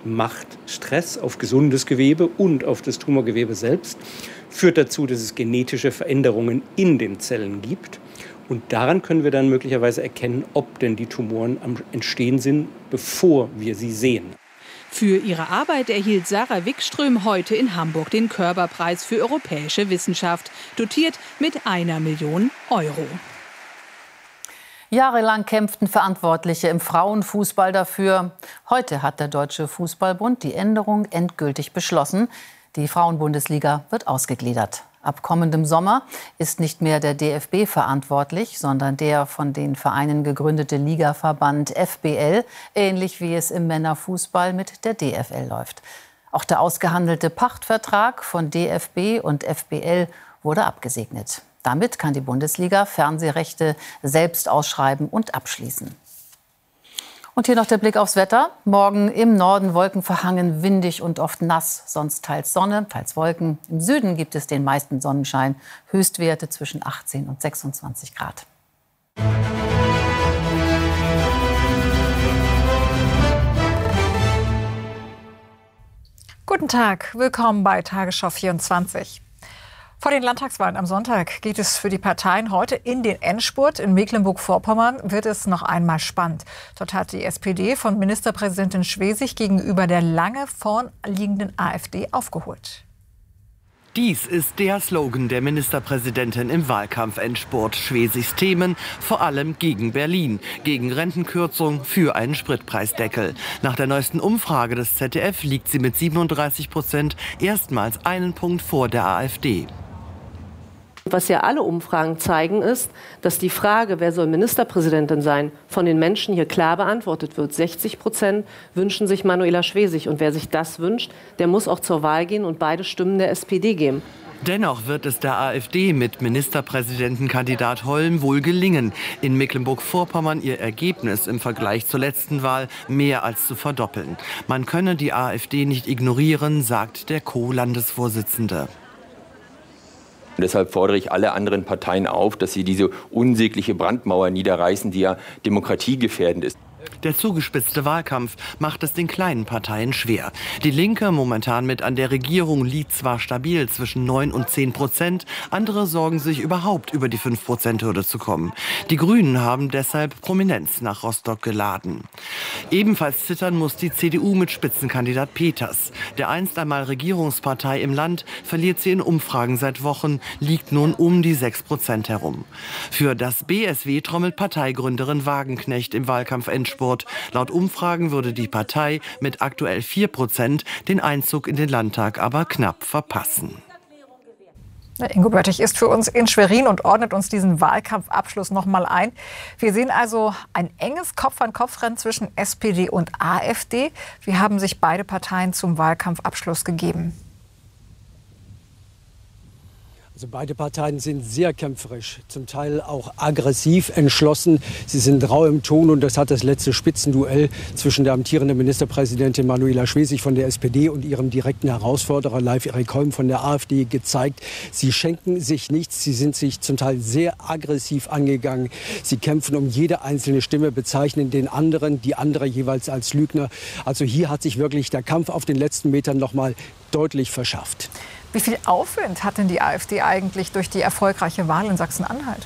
macht Stress auf gesundes Gewebe und auf das Tumorgewebe selbst, führt dazu, dass es genetische Veränderungen in den Zellen gibt. Und daran können wir dann möglicherweise erkennen, ob denn die Tumoren am Entstehen sind, bevor wir sie sehen. Für ihre Arbeit erhielt Sarah Wikström heute in Hamburg den Körber-Preis für europäische Wissenschaft, dotiert mit 1 Million Euro. Jahrelang kämpften Verantwortliche im Frauenfußball dafür. Heute hat der Deutsche Fußballbund die Änderung endgültig beschlossen. Die Frauenbundesliga wird ausgegliedert. Ab kommendem Sommer ist nicht mehr der DFB verantwortlich, sondern der von den Vereinen gegründete Ligaverband FBL, ähnlich wie es im Männerfußball mit der DFL läuft. Auch der ausgehandelte Pachtvertrag von DFB und FBL wurde abgesegnet. Damit kann die Bundesliga Fernsehrechte selbst ausschreiben und abschließen. Und hier noch der Blick aufs Wetter. Morgen im Norden wolkenverhangen, windig und oft nass. Sonst teils Sonne, teils Wolken. Im Süden gibt es den meisten Sonnenschein. Höchstwerte zwischen 18 und 26 Grad. Guten Tag, willkommen bei Tagesschau 24. Vor den Landtagswahlen am Sonntag geht es für die Parteien heute in den Endspurt. In Mecklenburg-Vorpommern wird es noch einmal spannend. Dort hat die SPD von Ministerpräsidentin Schwesig gegenüber der lange vorn liegenden AfD aufgeholt. Dies ist der Slogan der Ministerpräsidentin im Wahlkampf-Endspurt. Schwesigs Themen vor allem gegen Berlin, gegen Rentenkürzung, für einen Spritpreisdeckel. Nach der neuesten Umfrage des ZDF liegt sie mit 37% erstmals einen Punkt vor der AfD. Was ja alle Umfragen zeigen, ist, dass die Frage, wer soll Ministerpräsidentin sein, von den Menschen hier klar beantwortet wird. 60% wünschen sich Manuela Schwesig. Und wer sich das wünscht, der muss auch zur Wahl gehen und beide Stimmen der SPD geben. Dennoch wird es der AfD mit Ministerpräsidentenkandidat Holm wohl gelingen, in Mecklenburg-Vorpommern ihr Ergebnis im Vergleich zur letzten Wahl mehr als zu verdoppeln. Man könne die AfD nicht ignorieren, sagt der Co-Landesvorsitzende. Und deshalb fordere ich alle anderen Parteien auf, dass sie diese unsägliche Brandmauer niederreißen, die ja demokratiegefährdend ist. Der zugespitzte Wahlkampf macht es den kleinen Parteien schwer. Die Linke, momentan mit an der Regierung, liegt zwar stabil zwischen 9 und 10%, andere sorgen sich überhaupt über die 5%-Hürde zu kommen. Die Grünen haben deshalb Prominenz nach Rostock geladen. Ebenfalls zittern muss die CDU mit Spitzenkandidat Peters. Der einst einmal Regierungspartei im Land verliert sie in Umfragen seit Wochen, liegt nun um die 6% herum. Für das BSW trommelt Parteigründerin Wagenknecht im Wahlkampf-Endspurt. Laut Umfragen würde die Partei mit aktuell 4% den Einzug in den Landtag aber knapp verpassen. Ingo Böttich ist für uns in Schwerin und ordnet uns diesen Wahlkampfabschluss noch mal ein. Wir sehen also ein enges Kopf-an-Kopf-Rennen zwischen SPD und AfD. Wie haben sich beide Parteien zum Wahlkampfabschluss gegeben? Also beide Parteien sind sehr kämpferisch, zum Teil auch aggressiv, entschlossen. Sie sind rau im Ton und das hat das letzte Spitzenduell zwischen der amtierenden Ministerpräsidentin Manuela Schwesig von der SPD und ihrem direkten Herausforderer Leif Erik Holm von der AfD gezeigt. Sie schenken sich nichts, sie sind sich zum Teil sehr aggressiv angegangen. Sie kämpfen um jede einzelne Stimme, bezeichnen den anderen, die andere jeweils als Lügner. Also hier hat sich wirklich der Kampf auf den letzten Metern noch mal deutlich verschafft. Wie viel Aufwind hat denn die AfD eigentlich durch die erfolgreiche Wahl in Sachsen-Anhalt?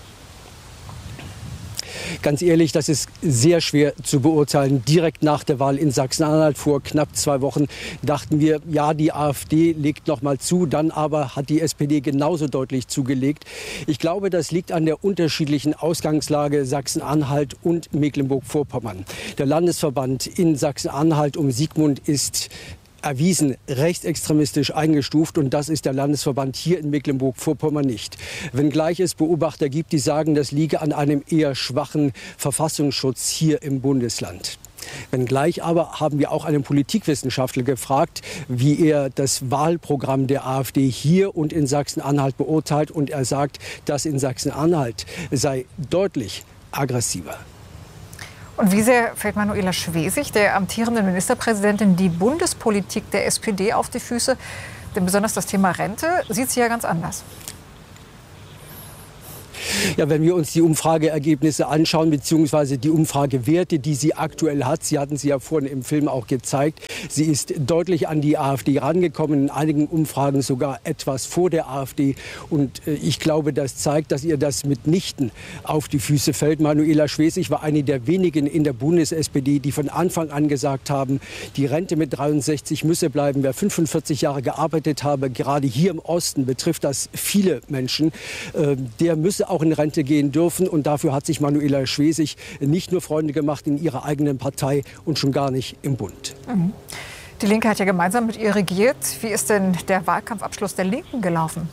Ganz ehrlich, das ist sehr schwer zu beurteilen. Direkt nach der Wahl in Sachsen-Anhalt vor knapp 2 Wochen dachten wir, ja, die AfD legt noch mal zu. Dann aber hat die SPD genauso deutlich zugelegt. Ich glaube, das liegt an der unterschiedlichen Ausgangslage Sachsen-Anhalt und Mecklenburg-Vorpommern. Der Landesverband in Sachsen-Anhalt um Siegmund ist erwiesen rechtsextremistisch eingestuft und das ist der Landesverband hier in Mecklenburg-Vorpommern nicht. Wenngleich es Beobachter gibt, die sagen, das liege an einem eher schwachen Verfassungsschutz hier im Bundesland. Wenngleich aber haben wir auch einen Politikwissenschaftler gefragt, wie er das Wahlprogramm der AfD hier und in Sachsen-Anhalt beurteilt und er sagt, dass in Sachsen-Anhalt sei deutlich aggressiver. Und wie sehr fällt Manuela Schwesig, der amtierenden Ministerpräsidentin, die Bundespolitik der SPD auf die Füße? Denn besonders das Thema Rente sieht sie ja ganz anders. Ja, wenn wir uns die Umfrageergebnisse anschauen, beziehungsweise die Umfragewerte, die sie aktuell hat, Sie hatten sie ja vorhin im Film auch gezeigt, sie ist deutlich an die AfD rangekommen, in einigen Umfragen sogar etwas vor der AfD. Und ich glaube, das zeigt, dass ihr das mitnichten auf die Füße fällt. Manuela Schwesig war eine der wenigen in der Bundes-SPD, die von Anfang an gesagt haben, die Rente mit 63 müsse bleiben. Wer 45 Jahre gearbeitet habe, gerade hier im Osten betrifft das viele Menschen, der müsse auch in Rente gehen dürfen. Und dafür hat sich Manuela Schwesig nicht nur Freunde gemacht in ihrer eigenen Partei und schon gar nicht im Bund. Die Linke hat ja gemeinsam mit ihr regiert. Wie ist denn der Wahlkampfabschluss der Linken gelaufen?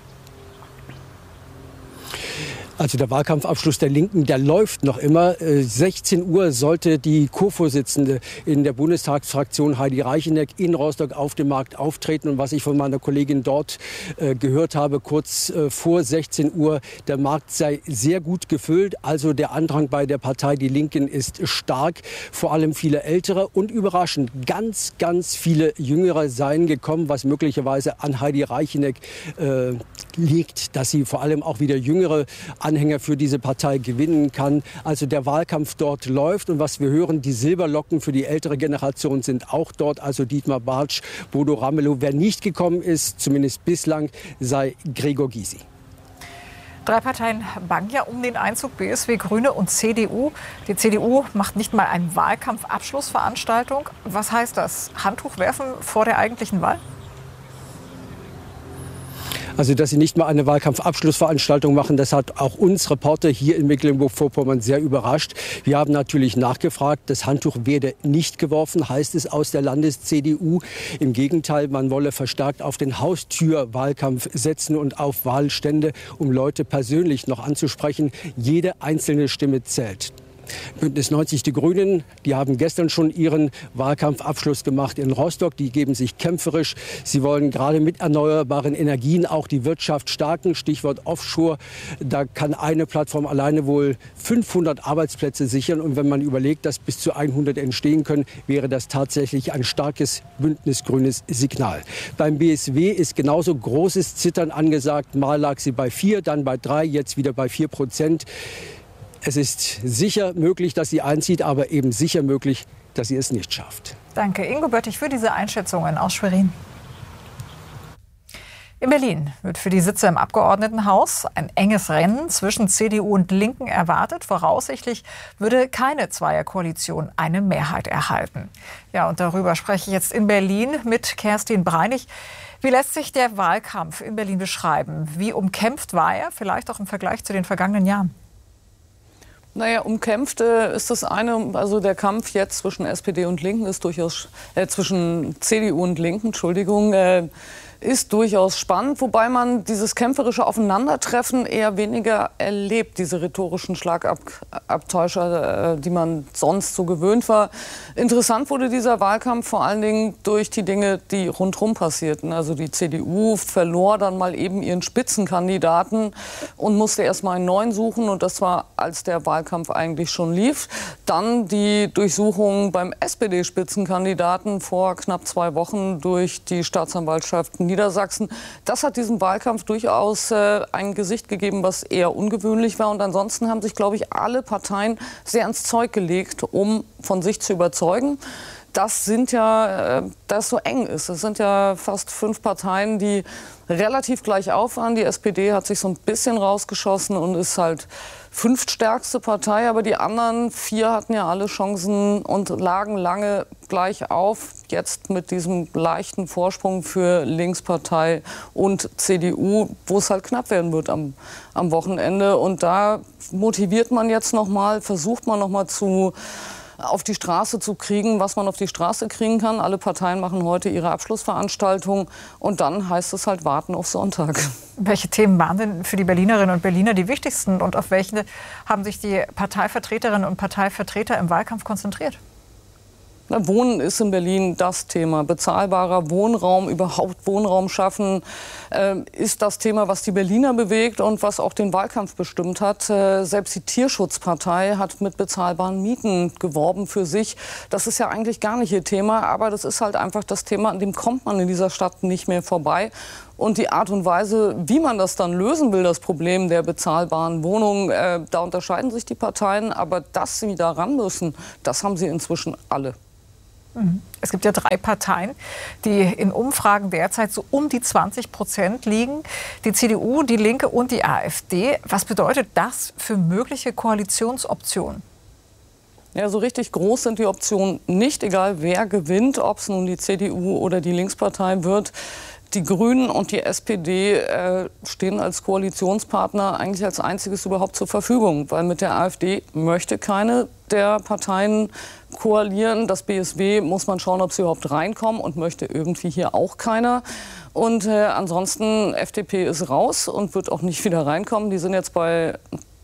Also der Wahlkampfabschluss der Linken, der läuft noch immer. 16 Uhr sollte die Co-Vorsitzende in der Bundestagsfraktion Heidi Reicheneck in Rostock auf dem Markt auftreten. Und was ich von meiner Kollegin dort gehört habe, kurz vor 16 Uhr, der Markt sei sehr gut gefüllt. Also der Andrang bei der Partei Die Linken ist stark. Vor allem viele Ältere und überraschend ganz, ganz viele Jüngere seien gekommen, was möglicherweise an Heidi Reicheneck liegt, dass sie vor allem auch wieder jüngere Anhänger für diese Partei gewinnen kann. Also der Wahlkampf dort läuft und was wir hören, die Silberlocken für die ältere Generation sind auch dort. Also Dietmar Bartsch, Bodo Ramelow. Wer nicht gekommen ist, zumindest bislang, sei Gregor Gysi. 3 Parteien bangen ja um den Einzug, BSW, Grüne und CDU. Die CDU macht nicht mal eine Wahlkampfabschlussveranstaltung. Was heißt das? Handtuch werfen vor der eigentlichen Wahl? Also, dass sie nicht mal eine Wahlkampfabschlussveranstaltung machen, das hat auch uns Reporter hier in Mecklenburg-Vorpommern sehr überrascht. Wir haben natürlich nachgefragt, das Handtuch werde nicht geworfen, heißt es aus der Landes-CDU. Im Gegenteil, man wolle verstärkt auf den Haustürwahlkampf setzen und auf Wahlstände, um Leute persönlich noch anzusprechen. Jede einzelne Stimme zählt. Bündnis 90 Die Grünen, die haben gestern schon ihren Wahlkampfabschluss gemacht in Rostock. Die geben sich kämpferisch. Sie wollen gerade mit erneuerbaren Energien auch die Wirtschaft stärken. Stichwort Offshore. Da kann eine Plattform alleine wohl 500 Arbeitsplätze sichern. Und wenn man überlegt, dass bis zu 100 entstehen können, wäre das tatsächlich ein starkes bündnisgrünes Signal. Beim BSW ist genauso großes Zittern angesagt. Mal lag sie bei 4, dann bei 3, jetzt wieder bei 4%. Es ist sicher möglich, dass sie einzieht, aber eben sicher möglich, dass sie es nicht schafft. Danke, Ingo Böttich, für diese Einschätzungen aus Schwerin. In Berlin wird für die Sitze im Abgeordnetenhaus ein enges Rennen zwischen CDU und Linken erwartet. Voraussichtlich würde keine Zweierkoalition eine Mehrheit erhalten. Ja, und darüber spreche ich jetzt in Berlin mit Kerstin Breinig. Wie lässt sich der Wahlkampf in Berlin beschreiben? Wie umkämpft war er, vielleicht auch im Vergleich zu den vergangenen Jahren? Naja, umkämpft ist das eine, also der Kampf jetzt zwischen SPD und Linken ist durchaus, zwischen CDU und Linken, Entschuldigung, ist durchaus spannend, wobei man dieses kämpferische Aufeinandertreffen eher weniger erlebt, diese rhetorischen Schlagabtäuscher, die man sonst so gewöhnt war. Interessant wurde dieser Wahlkampf vor allen Dingen durch die Dinge, die rundherum passierten. Also die CDU verlor dann mal eben ihren Spitzenkandidaten und musste erst mal einen neuen suchen, und das war, als der Wahlkampf eigentlich schon lief. Dann die Durchsuchung beim SPD-Spitzenkandidaten vor knapp 2 Wochen durch die Staatsanwaltschaft Niedersachsen. Das hat diesem Wahlkampf durchaus ein Gesicht gegeben, was eher ungewöhnlich war. Und ansonsten haben sich, glaube ich, alle Parteien sehr ins Zeug gelegt, um von sich zu überzeugen. Das sind ja, das so eng ist. Es sind ja fast 5 Parteien, die relativ gleich auf waren. Die SPD hat sich so ein bisschen rausgeschossen und ist halt 5. stärkste Partei. Aber die anderen 4 hatten ja alle Chancen und lagen lange gleich auf. Jetzt mit diesem leichten Vorsprung für Linkspartei und CDU, wo es halt knapp werden wird am Wochenende. Und da motiviert man jetzt noch mal, versucht man noch mal auf die Straße zu kriegen, was man auf die Straße kriegen kann. Alle Parteien machen heute ihre Abschlussveranstaltung und dann heißt es halt warten auf Sonntag. Welche Themen waren denn für die Berlinerinnen und Berliner die wichtigsten und auf welche haben sich die Parteivertreterinnen und Parteivertreter im Wahlkampf konzentriert? Wohnen ist in Berlin das Thema. Bezahlbarer Wohnraum, überhaupt Wohnraum schaffen, ist das Thema, was die Berliner bewegt und was auch den Wahlkampf bestimmt hat. Selbst die Tierschutzpartei hat mit bezahlbaren Mieten geworben für sich. Das ist ja eigentlich gar nicht ihr Thema, aber das ist halt einfach das Thema, an dem kommt man in dieser Stadt nicht mehr vorbei. Und die Art und Weise, wie man das dann lösen will, das Problem der bezahlbaren Wohnungen, da unterscheiden sich die Parteien. Aber dass sie da ran müssen, das haben sie inzwischen alle. Es gibt ja 3 Parteien, die in Umfragen derzeit so um die 20% liegen. Die CDU, die Linke und die AfD. Was bedeutet das für mögliche Koalitionsoptionen? Ja, so richtig groß sind die Optionen nicht, egal wer gewinnt, ob es nun die CDU oder die Linkspartei wird. Die Grünen und die SPD stehen als Koalitionspartner eigentlich als einziges überhaupt zur Verfügung, weil mit der AfD möchte keine der Parteien koalieren. Das BSW muss man schauen, ob sie überhaupt reinkommen und möchte irgendwie hier auch keiner. Und ansonsten, FDP ist raus und wird auch nicht wieder reinkommen. Die sind jetzt bei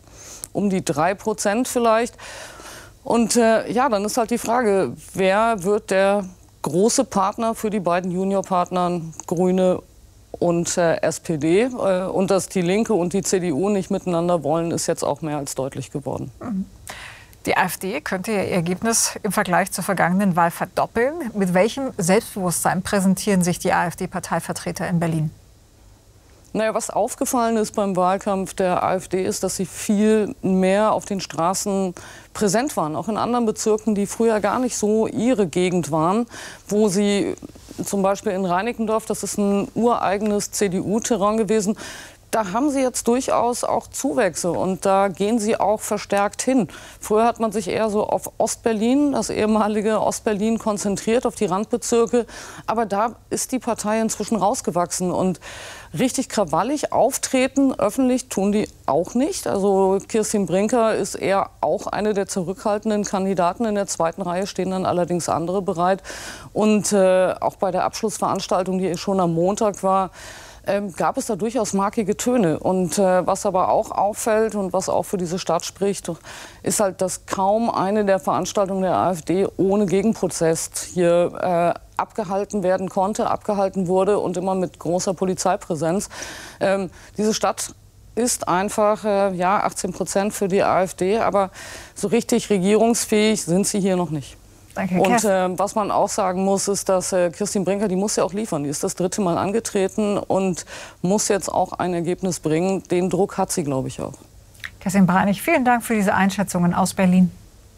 um die 3% vielleicht. Und ja, dann ist halt die Frage, wer wird der große Partner für die beiden Juniorpartner Grüne und SPD. Und dass die Linke und die CDU nicht miteinander wollen, ist jetzt auch mehr als deutlich geworden. Die AfD könnte ihr Ergebnis im Vergleich zur vergangenen Wahl verdoppeln. Mit welchem Selbstbewusstsein präsentieren sich die AfD-Parteivertreter in Berlin? Naja, was aufgefallen ist beim Wahlkampf der AfD ist, dass sie viel mehr auf den Straßen präsent waren. Auch in anderen Bezirken, die früher gar nicht so ihre Gegend waren, wo sie zum Beispiel in Reinickendorf, das ist ein ureigenes CDU-Terrain gewesen, da haben sie jetzt durchaus auch Zuwächse und da gehen sie auch verstärkt hin. Früher hat man sich eher so auf Ostberlin, das ehemalige Ostberlin, konzentriert, auf die Randbezirke. Aber da ist die Partei inzwischen rausgewachsen und richtig krawallig auftreten, öffentlich tun die auch nicht. Also Kirstin Brinker ist eher auch eine der zurückhaltenden Kandidaten. In der zweiten Reihe stehen dann allerdings andere bereit. Und auch bei der Abschlussveranstaltung, die schon am Montag war, gab es da durchaus markige Töne. Und was aber auch auffällt und was auch für diese Stadt spricht, ist halt, dass kaum eine der Veranstaltungen der AfD ohne Gegenprotest hier abgehalten werden konnte, abgehalten wurde und immer mit großer Polizeipräsenz. Diese Stadt ist einfach, ja, 18% für die AfD, aber so richtig regierungsfähig sind sie hier noch nicht. Danke, und was man auch sagen muss, ist, dass Kirstin Brinker, die muss ja auch liefern. Die ist das 3. Mal angetreten und muss jetzt auch ein Ergebnis bringen. Den Druck hat sie, glaube ich, auch. Kerstin Breinig, vielen Dank für diese Einschätzungen aus Berlin.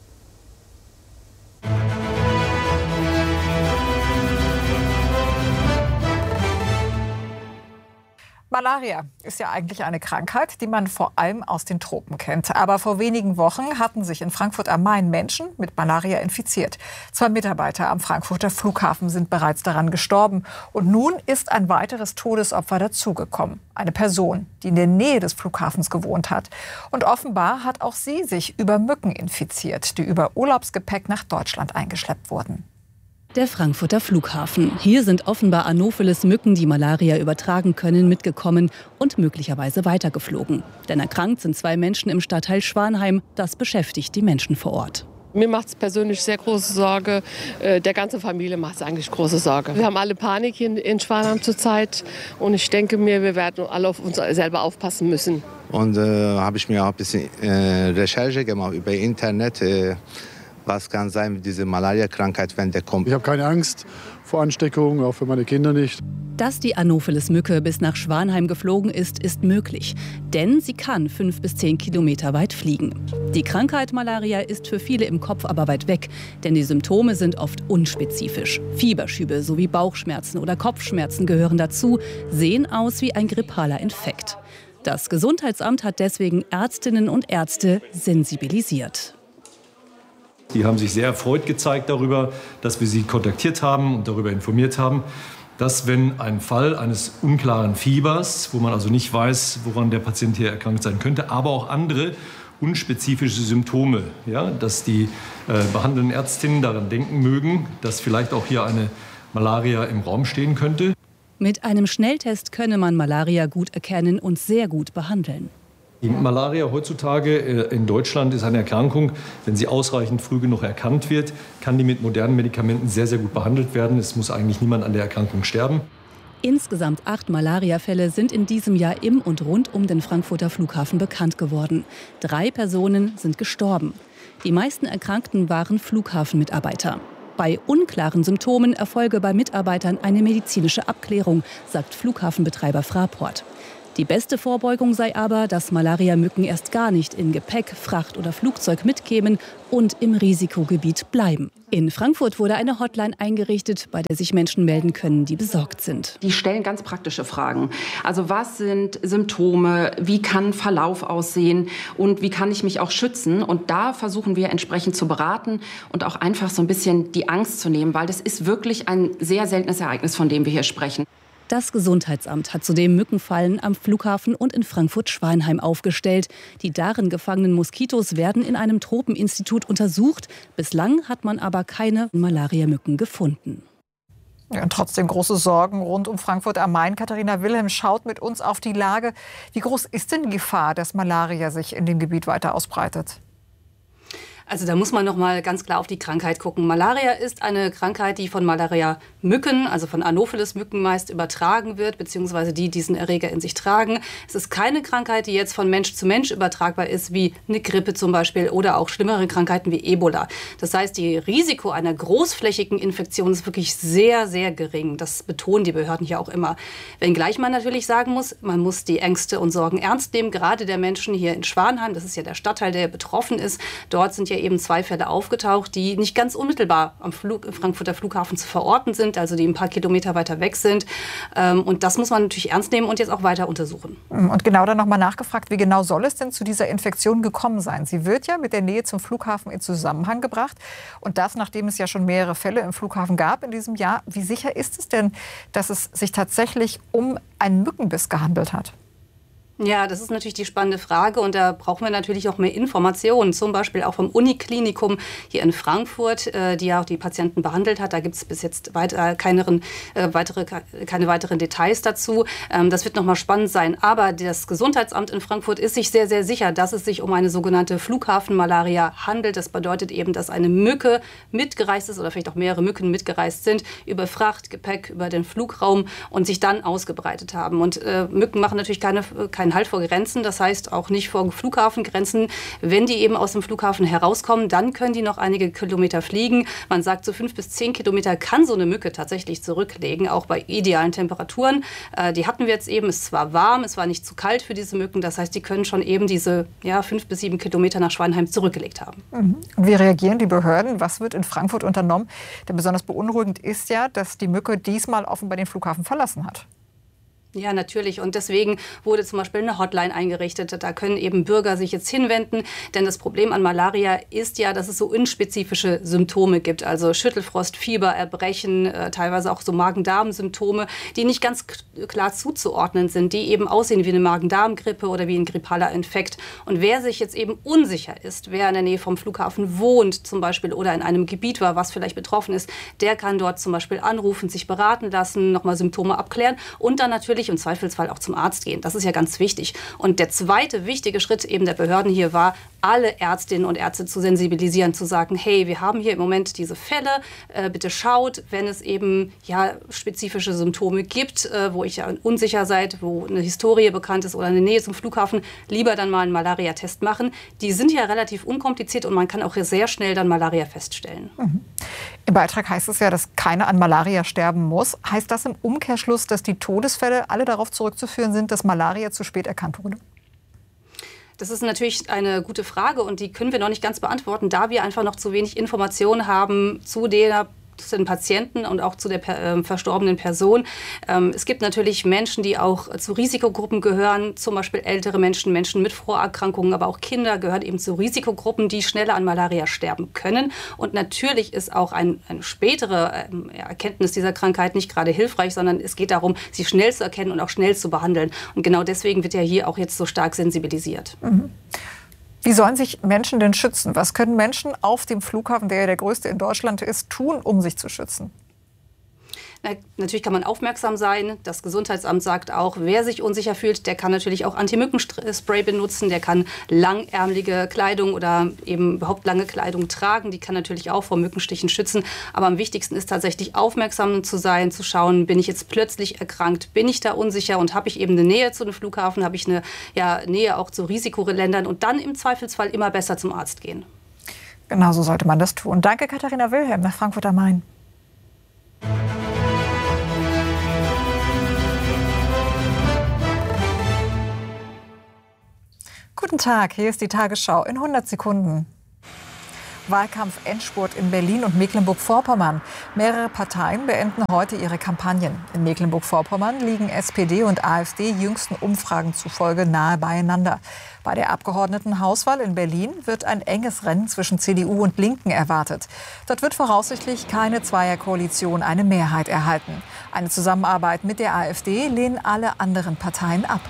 Malaria ist ja eigentlich eine Krankheit, die man vor allem aus den Tropen kennt. Aber vor wenigen Wochen hatten sich in Frankfurt am Main Menschen mit Malaria infiziert. 2 Mitarbeiter am Frankfurter Flughafen sind bereits daran gestorben. Und nun ist ein weiteres Todesopfer dazugekommen. Eine Person, die in der Nähe des Flughafens gewohnt hat. Und offenbar hat auch sie sich über Mücken infiziert, die über Urlaubsgepäck nach Deutschland eingeschleppt wurden. Der Frankfurter Flughafen. Hier sind offenbar Anopheles-Mücken, die Malaria übertragen können, mitgekommen und möglicherweise weitergeflogen. Denn erkrankt sind 2 Menschen im Stadtteil Schwanheim. Das beschäftigt die Menschen vor Ort. Mir macht es persönlich sehr große Sorge. Der ganzen Familie macht es eigentlich große Sorge. Wir haben alle Panik in Schwanheim zurzeit. Und ich denke mir, wir werden alle auf uns selber aufpassen müssen. Und habe ich mir auch ein bisschen Recherche gemacht über Internet. Was kann sein mit dieser Malaria-Krankheit, wenn der kommt? Ich habe keine Angst vor Ansteckung, auch für meine Kinder nicht. Dass die Anopheles-Mücke bis nach Schwanheim geflogen ist, ist möglich. Denn sie kann 5 bis 10 Kilometer weit fliegen. Die Krankheit Malaria ist für viele im Kopf aber weit weg. Denn die Symptome sind oft unspezifisch. Fieberschübe sowie Bauchschmerzen oder Kopfschmerzen gehören dazu, sehen aus wie ein grippaler Infekt. Das Gesundheitsamt hat deswegen Ärztinnen und Ärzte sensibilisiert. Die haben sich sehr erfreut gezeigt darüber, dass wir sie kontaktiert haben und darüber informiert haben, dass wenn ein Fall eines unklaren Fiebers, wo man also nicht weiß, woran der Patient hier erkrankt sein könnte, aber auch andere unspezifische Symptome, ja, dass die behandelnden Ärztinnen daran denken mögen, dass vielleicht auch hier eine Malaria im Raum stehen könnte. Mit einem Schnelltest könne man Malaria gut erkennen und sehr gut behandeln. Die Malaria heutzutage in Deutschland ist eine Erkrankung, wenn sie ausreichend früh genug erkannt wird, kann die mit modernen Medikamenten sehr, sehr gut behandelt werden. Es muss eigentlich niemand an der Erkrankung sterben. Insgesamt 8 Malariafälle sind in diesem Jahr im und rund um den Frankfurter Flughafen bekannt geworden. 3 Personen sind gestorben. Die meisten Erkrankten waren Flughafenmitarbeiter. Bei unklaren Symptomen erfolge bei Mitarbeitern eine medizinische Abklärung, sagt Flughafenbetreiber Fraport. Die beste Vorbeugung sei aber, dass Malariamücken erst gar nicht in Gepäck, Fracht oder Flugzeug mitkämen und im Risikogebiet bleiben. In Frankfurt wurde eine Hotline eingerichtet, bei der sich Menschen melden können, die besorgt sind. Die stellen ganz praktische Fragen. Also was sind Symptome, wie kann Verlauf aussehen und wie kann ich mich auch schützen? Und da versuchen wir entsprechend zu beraten und auch einfach so ein bisschen die Angst zu nehmen, weil das ist wirklich ein sehr seltenes Ereignis, von dem wir hier sprechen. Das Gesundheitsamt hat zudem Mückenfallen am Flughafen und in Frankfurt-Schweinheim aufgestellt. Die darin gefangenen Moskitos werden in einem Tropeninstitut untersucht. Bislang hat man aber keine Malariamücken gefunden. Ja, und trotzdem große Sorgen rund um Frankfurt am Main. Katharina Wilhelm schaut mit uns auf die Lage. Wie groß ist denn die Gefahr, dass Malaria sich in dem Gebiet weiter ausbreitet? Also da muss man noch mal ganz klar auf die Krankheit gucken. Malaria ist eine Krankheit, die von Malaria-Mücken, also von Anopheles-Mücken meist übertragen wird, beziehungsweise die diesen Erreger in sich tragen. Es ist keine Krankheit, die jetzt von Mensch zu Mensch übertragbar ist, wie eine Grippe zum Beispiel oder auch schlimmere Krankheiten wie Ebola. Das heißt, das Risiko einer großflächigen Infektion ist wirklich sehr, sehr gering. Das betonen die Behörden hier auch immer. Wenngleich man natürlich sagen muss, man muss die Ängste und Sorgen ernst nehmen, gerade der Menschen hier in Schwanheim. Das ist ja der Stadtteil, der betroffen ist. Dort sind ja eben 2 Fälle aufgetaucht, die nicht ganz unmittelbar am Frankfurter Flughafen zu verorten sind, also die ein paar Kilometer weiter weg sind. Und das muss man natürlich ernst nehmen und jetzt auch weiter untersuchen. Und genau dann nochmal nachgefragt, wie genau soll es denn zu dieser Infektion gekommen sein? Sie wird ja mit der Nähe zum Flughafen in Zusammenhang gebracht. Und das, nachdem es ja schon mehrere Fälle im Flughafen gab in diesem Jahr. Wie sicher ist es denn, dass es sich tatsächlich um einen Mückenbiss gehandelt hat? Ja, das ist natürlich die spannende Frage und da brauchen wir natürlich auch mehr Informationen, zum Beispiel auch vom Uniklinikum hier in Frankfurt, die ja auch die Patienten behandelt hat. Da gibt es bis jetzt keine weiteren Details dazu. Das wird nochmal spannend sein. Aber das Gesundheitsamt in Frankfurt ist sich sehr, sehr sicher, dass es sich um eine sogenannte Flughafenmalaria handelt. Das bedeutet eben, dass eine Mücke mitgereist ist oder vielleicht auch mehrere Mücken mitgereist sind über Fracht, Gepäck, über den Flugraum und sich dann ausgebreitet haben. Und Mücken machen natürlich keinen Halt vor Grenzen, das heißt auch nicht vor Flughafengrenzen. Wenn die eben aus dem Flughafen herauskommen, dann können die noch einige Kilometer fliegen. Man sagt, so 5 bis 10 Kilometer kann so eine Mücke tatsächlich zurücklegen, auch bei idealen Temperaturen. Die hatten wir jetzt eben, es war warm, es war nicht zu kalt für diese Mücken. Das heißt, die können schon eben diese 5 bis 7 Kilometer nach Schwanheim zurückgelegt haben. Und wie reagieren die Behörden? Was wird in Frankfurt unternommen? Denn besonders beunruhigend ist ja, dass die Mücke diesmal offenbar den Flughafen verlassen hat. Ja, natürlich. Und deswegen wurde zum Beispiel eine Hotline eingerichtet. Da können eben Bürger sich jetzt hinwenden. Denn das Problem an Malaria ist ja, dass es so unspezifische Symptome gibt. Also Schüttelfrost, Fieber, Erbrechen, teilweise auch so Magen-Darm-Symptome, die nicht ganz klar zuzuordnen sind, die eben aussehen wie eine Magen-Darm-Grippe oder wie ein grippaler Infekt. Und wer sich jetzt eben unsicher ist, wer in der Nähe vom Flughafen wohnt zum Beispiel oder in einem Gebiet war, was vielleicht betroffen ist, der kann dort zum Beispiel anrufen, sich beraten lassen, nochmal Symptome abklären und dann natürlich im Zweifelsfall auch zum Arzt gehen. Das ist ja ganz wichtig. Und der zweite wichtige Schritt eben der Behörden hier war, alle Ärztinnen und Ärzte zu sensibilisieren, zu sagen, hey, wir haben hier im Moment diese Fälle, bitte schaut, wenn es eben spezifische Symptome gibt, wo ich unsicher seid, wo eine Historie bekannt ist oder eine Nähe zum Flughafen, lieber dann mal einen Malaria-Test machen. Die sind ja relativ unkompliziert und man kann auch sehr schnell dann Malaria feststellen. Im Beitrag heißt es ja, dass keiner an Malaria sterben muss. Heißt das im Umkehrschluss, dass die Todesfälle alle darauf zurückzuführen sind, dass Malaria zu spät erkannt wurde? Das ist natürlich eine gute Frage und die können wir noch nicht ganz beantworten, da wir einfach noch zu wenig Informationen haben zu den Patienten und auch zu der verstorbenen Person. Es gibt natürlich Menschen, die auch zu Risikogruppen gehören, zum Beispiel ältere Menschen, Menschen mit Vorerkrankungen, aber auch Kinder gehören eben zu Risikogruppen, die schneller an Malaria sterben können. Und natürlich ist auch eine spätere Erkenntnis dieser Krankheit nicht gerade hilfreich, sondern es geht darum, sie schnell zu erkennen und auch schnell zu behandeln. Und genau deswegen wird ja hier auch jetzt so stark sensibilisiert. Wie sollen sich Menschen denn schützen? Was können Menschen auf dem Flughafen, der ja der größte in Deutschland ist, tun, um sich zu schützen? Natürlich kann man aufmerksam sein. Das Gesundheitsamt sagt auch, wer sich unsicher fühlt, der kann natürlich auch Anti-Mücken-Spray benutzen. Der kann langärmelige Kleidung oder eben überhaupt lange Kleidung tragen. Die kann natürlich auch vor Mückenstichen schützen. Aber am wichtigsten ist tatsächlich aufmerksam zu sein, zu schauen, bin ich jetzt plötzlich erkrankt, bin ich da unsicher und habe ich eben eine Nähe zu einem Flughafen, habe ich eine Nähe auch zu Risikoländern und dann im Zweifelsfall immer besser zum Arzt gehen. Genau so sollte man das tun. Danke, Katharina Wilhelm nach Frankfurt am Main. Guten Tag, hier ist die Tagesschau in 100 Sekunden. Wahlkampf-Endspurt in Berlin und Mecklenburg-Vorpommern. Mehrere Parteien beenden heute ihre Kampagnen. In Mecklenburg-Vorpommern liegen SPD und AfD jüngsten Umfragen zufolge nahe beieinander. Bei der Abgeordnetenhauswahl in Berlin wird ein enges Rennen zwischen CDU und Linken erwartet. Dort wird voraussichtlich keine Zweierkoalition eine Mehrheit erhalten. Eine Zusammenarbeit mit der AfD lehnen alle anderen Parteien ab.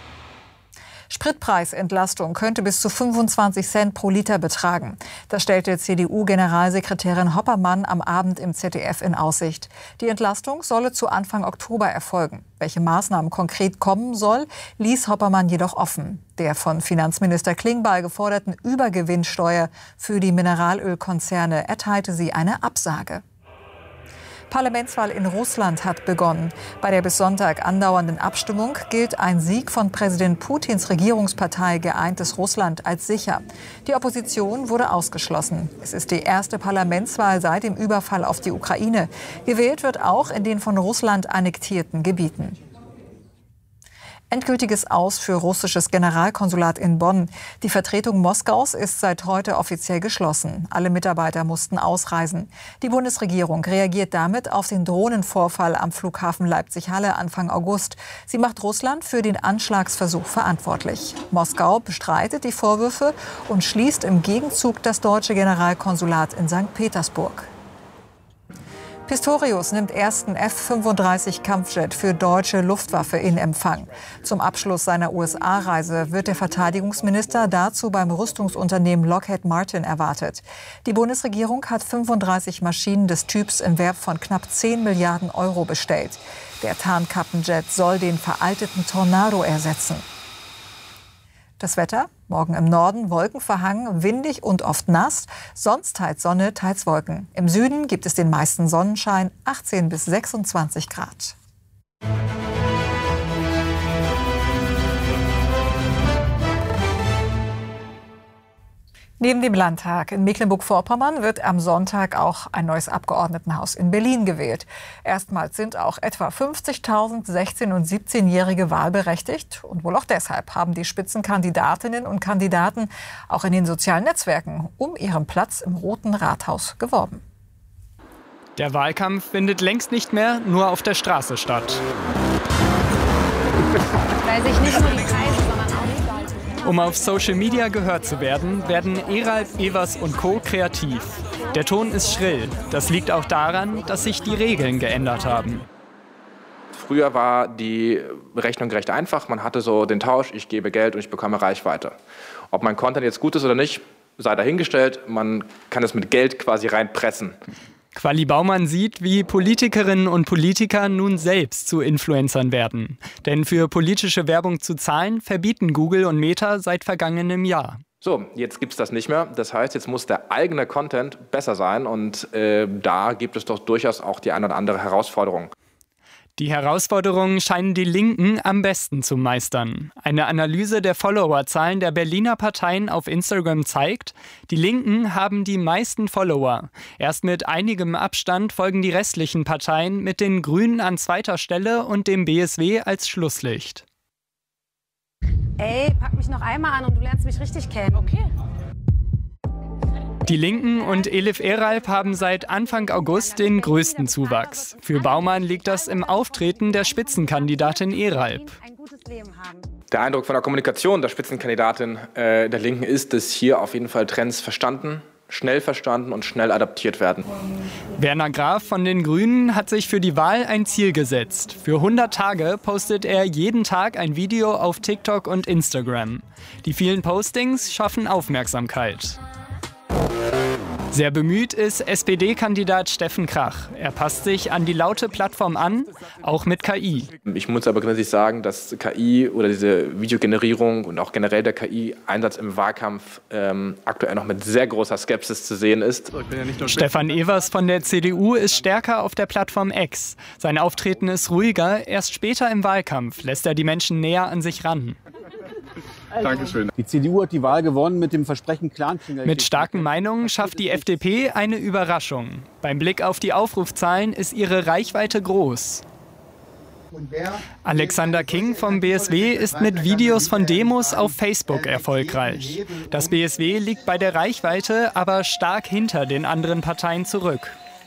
Spritpreisentlastung könnte bis zu 25 Cent pro Liter betragen. Das stellte CDU-Generalsekretärin Hoppermann am Abend im ZDF in Aussicht. Die Entlastung solle zu Anfang Oktober erfolgen. Welche Maßnahmen konkret kommen soll, ließ Hoppermann jedoch offen. Der von Finanzminister Klingbeil geforderten Übergewinnsteuer für die Mineralölkonzerne erteilte sie eine Absage. Parlamentswahl in Russland hat begonnen. Bei der bis Sonntag andauernden Abstimmung gilt ein Sieg von Präsident Putins Regierungspartei Geeintes Russland als sicher. Die Opposition wurde ausgeschlossen. Es ist die erste Parlamentswahl seit dem Überfall auf die Ukraine. Gewählt wird auch in den von Russland annektierten Gebieten. Endgültiges Aus für russisches Generalkonsulat in Bonn. Die Vertretung Moskaus ist seit heute offiziell geschlossen. Alle Mitarbeiter mussten ausreisen. Die Bundesregierung reagiert damit auf den Drohnenvorfall am Flughafen Leipzig-Halle Anfang August. Sie macht Russland für den Anschlagsversuch verantwortlich. Moskau bestreitet die Vorwürfe und schließt im Gegenzug das deutsche Generalkonsulat in St. Petersburg. Pistorius nimmt ersten F-35-Kampfjet für deutsche Luftwaffe in Empfang. Zum Abschluss seiner USA-Reise wird der Verteidigungsminister dazu beim Rüstungsunternehmen Lockheed Martin erwartet. Die Bundesregierung hat 35 Maschinen des Typs im Wert von knapp 10 Milliarden Euro bestellt. Der Tarnkappenjet soll den veralteten Tornado ersetzen. Das Wetter? Morgen im Norden wolkenverhangen, windig und oft nass. Sonst teils Sonne, teils Wolken. Im Süden gibt es den meisten Sonnenschein, 18 bis 26 Grad. Neben dem Landtag in Mecklenburg-Vorpommern wird am Sonntag auch ein neues Abgeordnetenhaus in Berlin gewählt. Erstmals sind auch etwa 50.000 16- und 17-Jährige wahlberechtigt. Und wohl auch deshalb haben die Spitzenkandidatinnen und Kandidaten auch in den sozialen Netzwerken um ihren Platz im Roten Rathaus geworben. Der Wahlkampf findet längst nicht mehr nur auf der Straße statt. Weil sich nicht nur die Kreise, sondern auch Um auf Social Media gehört zu werden, werden Eralb, Evers und Co. kreativ. Der Ton ist schrill. Das liegt auch daran, dass sich die Regeln geändert haben. Früher war die Rechnung recht einfach. Man hatte so den Tausch, ich gebe Geld und ich bekomme Reichweite. Ob mein Content jetzt gut ist oder nicht, sei dahingestellt. Man kann es mit Geld quasi reinpressen. Quali Baumann sieht, wie Politikerinnen und Politiker nun selbst zu Influencern werden. Denn für politische Werbung zu zahlen, verbieten Google und Meta seit vergangenem Jahr. So, jetzt gibt es das nicht mehr. Das heißt, jetzt muss der eigene Content besser sein. Und da gibt es doch durchaus auch die eine oder andere Herausforderung. Die Herausforderungen scheinen die Linken am besten zu meistern. Eine Analyse der Followerzahlen der Berliner Parteien auf Instagram zeigt, die Linken haben die meisten Follower. Erst mit einigem Abstand folgen die restlichen Parteien mit den Grünen an zweiter Stelle und dem BSW als Schlusslicht. Ey, pack mich noch einmal an und du lernst mich richtig kennen. Okay. Die Linken und Elif Eralb haben seit Anfang August den größten Zuwachs. Für Baumann liegt das im Auftreten der Spitzenkandidatin Eralb. Der Eindruck von der Kommunikation der Spitzenkandidatin der Linken ist, dass hier auf jeden Fall Trends schnell verstanden und schnell adaptiert werden. Werner Graf von den Grünen hat sich für die Wahl ein Ziel gesetzt. Für 100 Tage postet er jeden Tag ein Video auf TikTok und Instagram. Die vielen Postings schaffen Aufmerksamkeit. Sehr bemüht ist SPD-Kandidat Steffen Krach. Er passt sich an die laute Plattform an, auch mit KI. Ich muss aber grundsätzlich sagen, dass KI oder diese Videogenerierung und auch generell der KI-Einsatz im Wahlkampf aktuell noch mit sehr großer Skepsis zu sehen ist. Stefan Evers von der CDU ist stärker auf der Plattform X. Sein Auftreten ist ruhiger. Erst später im Wahlkampf lässt er die Menschen näher an sich ran. Dankeschön. Die CDU hat die Wahl gewonnen mit dem Versprechen Clankriger. Mit starken Meinungen schafft die FDP eine Überraschung. Beim Blick auf die Aufrufzahlen ist ihre Reichweite groß. Alexander King vom BSW ist mit Videos von Demos auf Facebook erfolgreich. Das BSW liegt bei der Reichweite aber stark hinter den anderen Parteien zurück.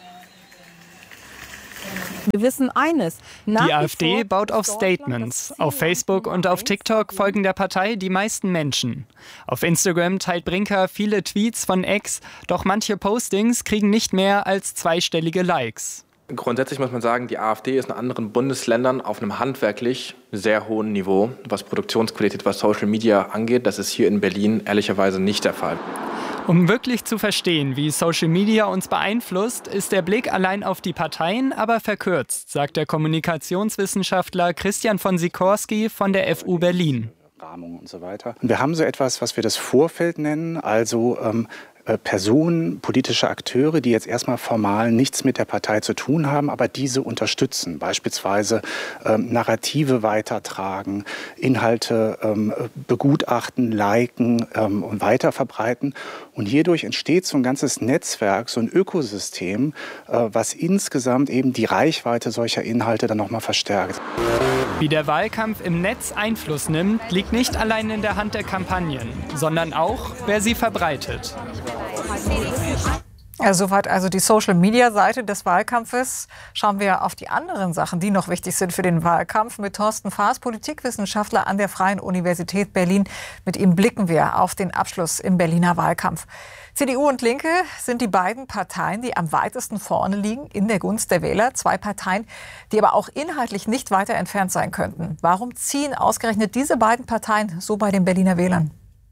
Wir wissen eines. Die AfD baut auf Statements. Auf Facebook und auf TikTok folgen der Partei die meisten Menschen. Auf Instagram teilt Brinker viele Tweets von X, doch manche Postings kriegen nicht mehr als zweistellige Likes. Grundsätzlich muss man sagen, die AfD ist in anderen Bundesländern auf einem handwerklich sehr hohen Niveau, was Produktionsqualität, was Social Media angeht. Das ist hier in Berlin ehrlicherweise nicht der Fall. Um wirklich zu verstehen, wie Social Media uns beeinflusst, ist der Blick allein auf die Parteien aber verkürzt, sagt der Kommunikationswissenschaftler Christian von Sikorski von der FU Berlin. Rahmung und so weiter. Und wir haben so etwas, was wir das Vorfeld nennen, also Personen, politische Akteure, die jetzt erstmal formal nichts mit der Partei zu tun haben, aber diese unterstützen, beispielsweise Narrative weitertragen, Inhalte begutachten, liken und weiterverbreiten. Und hierdurch entsteht so ein ganzes Netzwerk, so ein Ökosystem, was insgesamt eben die Reichweite solcher Inhalte dann nochmal verstärkt. Wie der Wahlkampf im Netz Einfluss nimmt, liegt nicht allein in der Hand der Kampagnen, sondern auch, wer sie verbreitet. Ja, soweit also die Social-Media-Seite des Wahlkampfes. Schauen wir auf die anderen Sachen, die noch wichtig sind für den Wahlkampf. Mit Thorsten Faas, Politikwissenschaftler an der Freien Universität Berlin. Mit ihm blicken wir auf den Abschluss im Berliner Wahlkampf. CDU und Linke sind die beiden Parteien, die am weitesten vorne liegen in der Gunst der Wähler. Zwei Parteien, die aber auch inhaltlich nicht weiter entfernt sein könnten. Warum ziehen ausgerechnet diese beiden Parteien so bei den Berliner Wählern?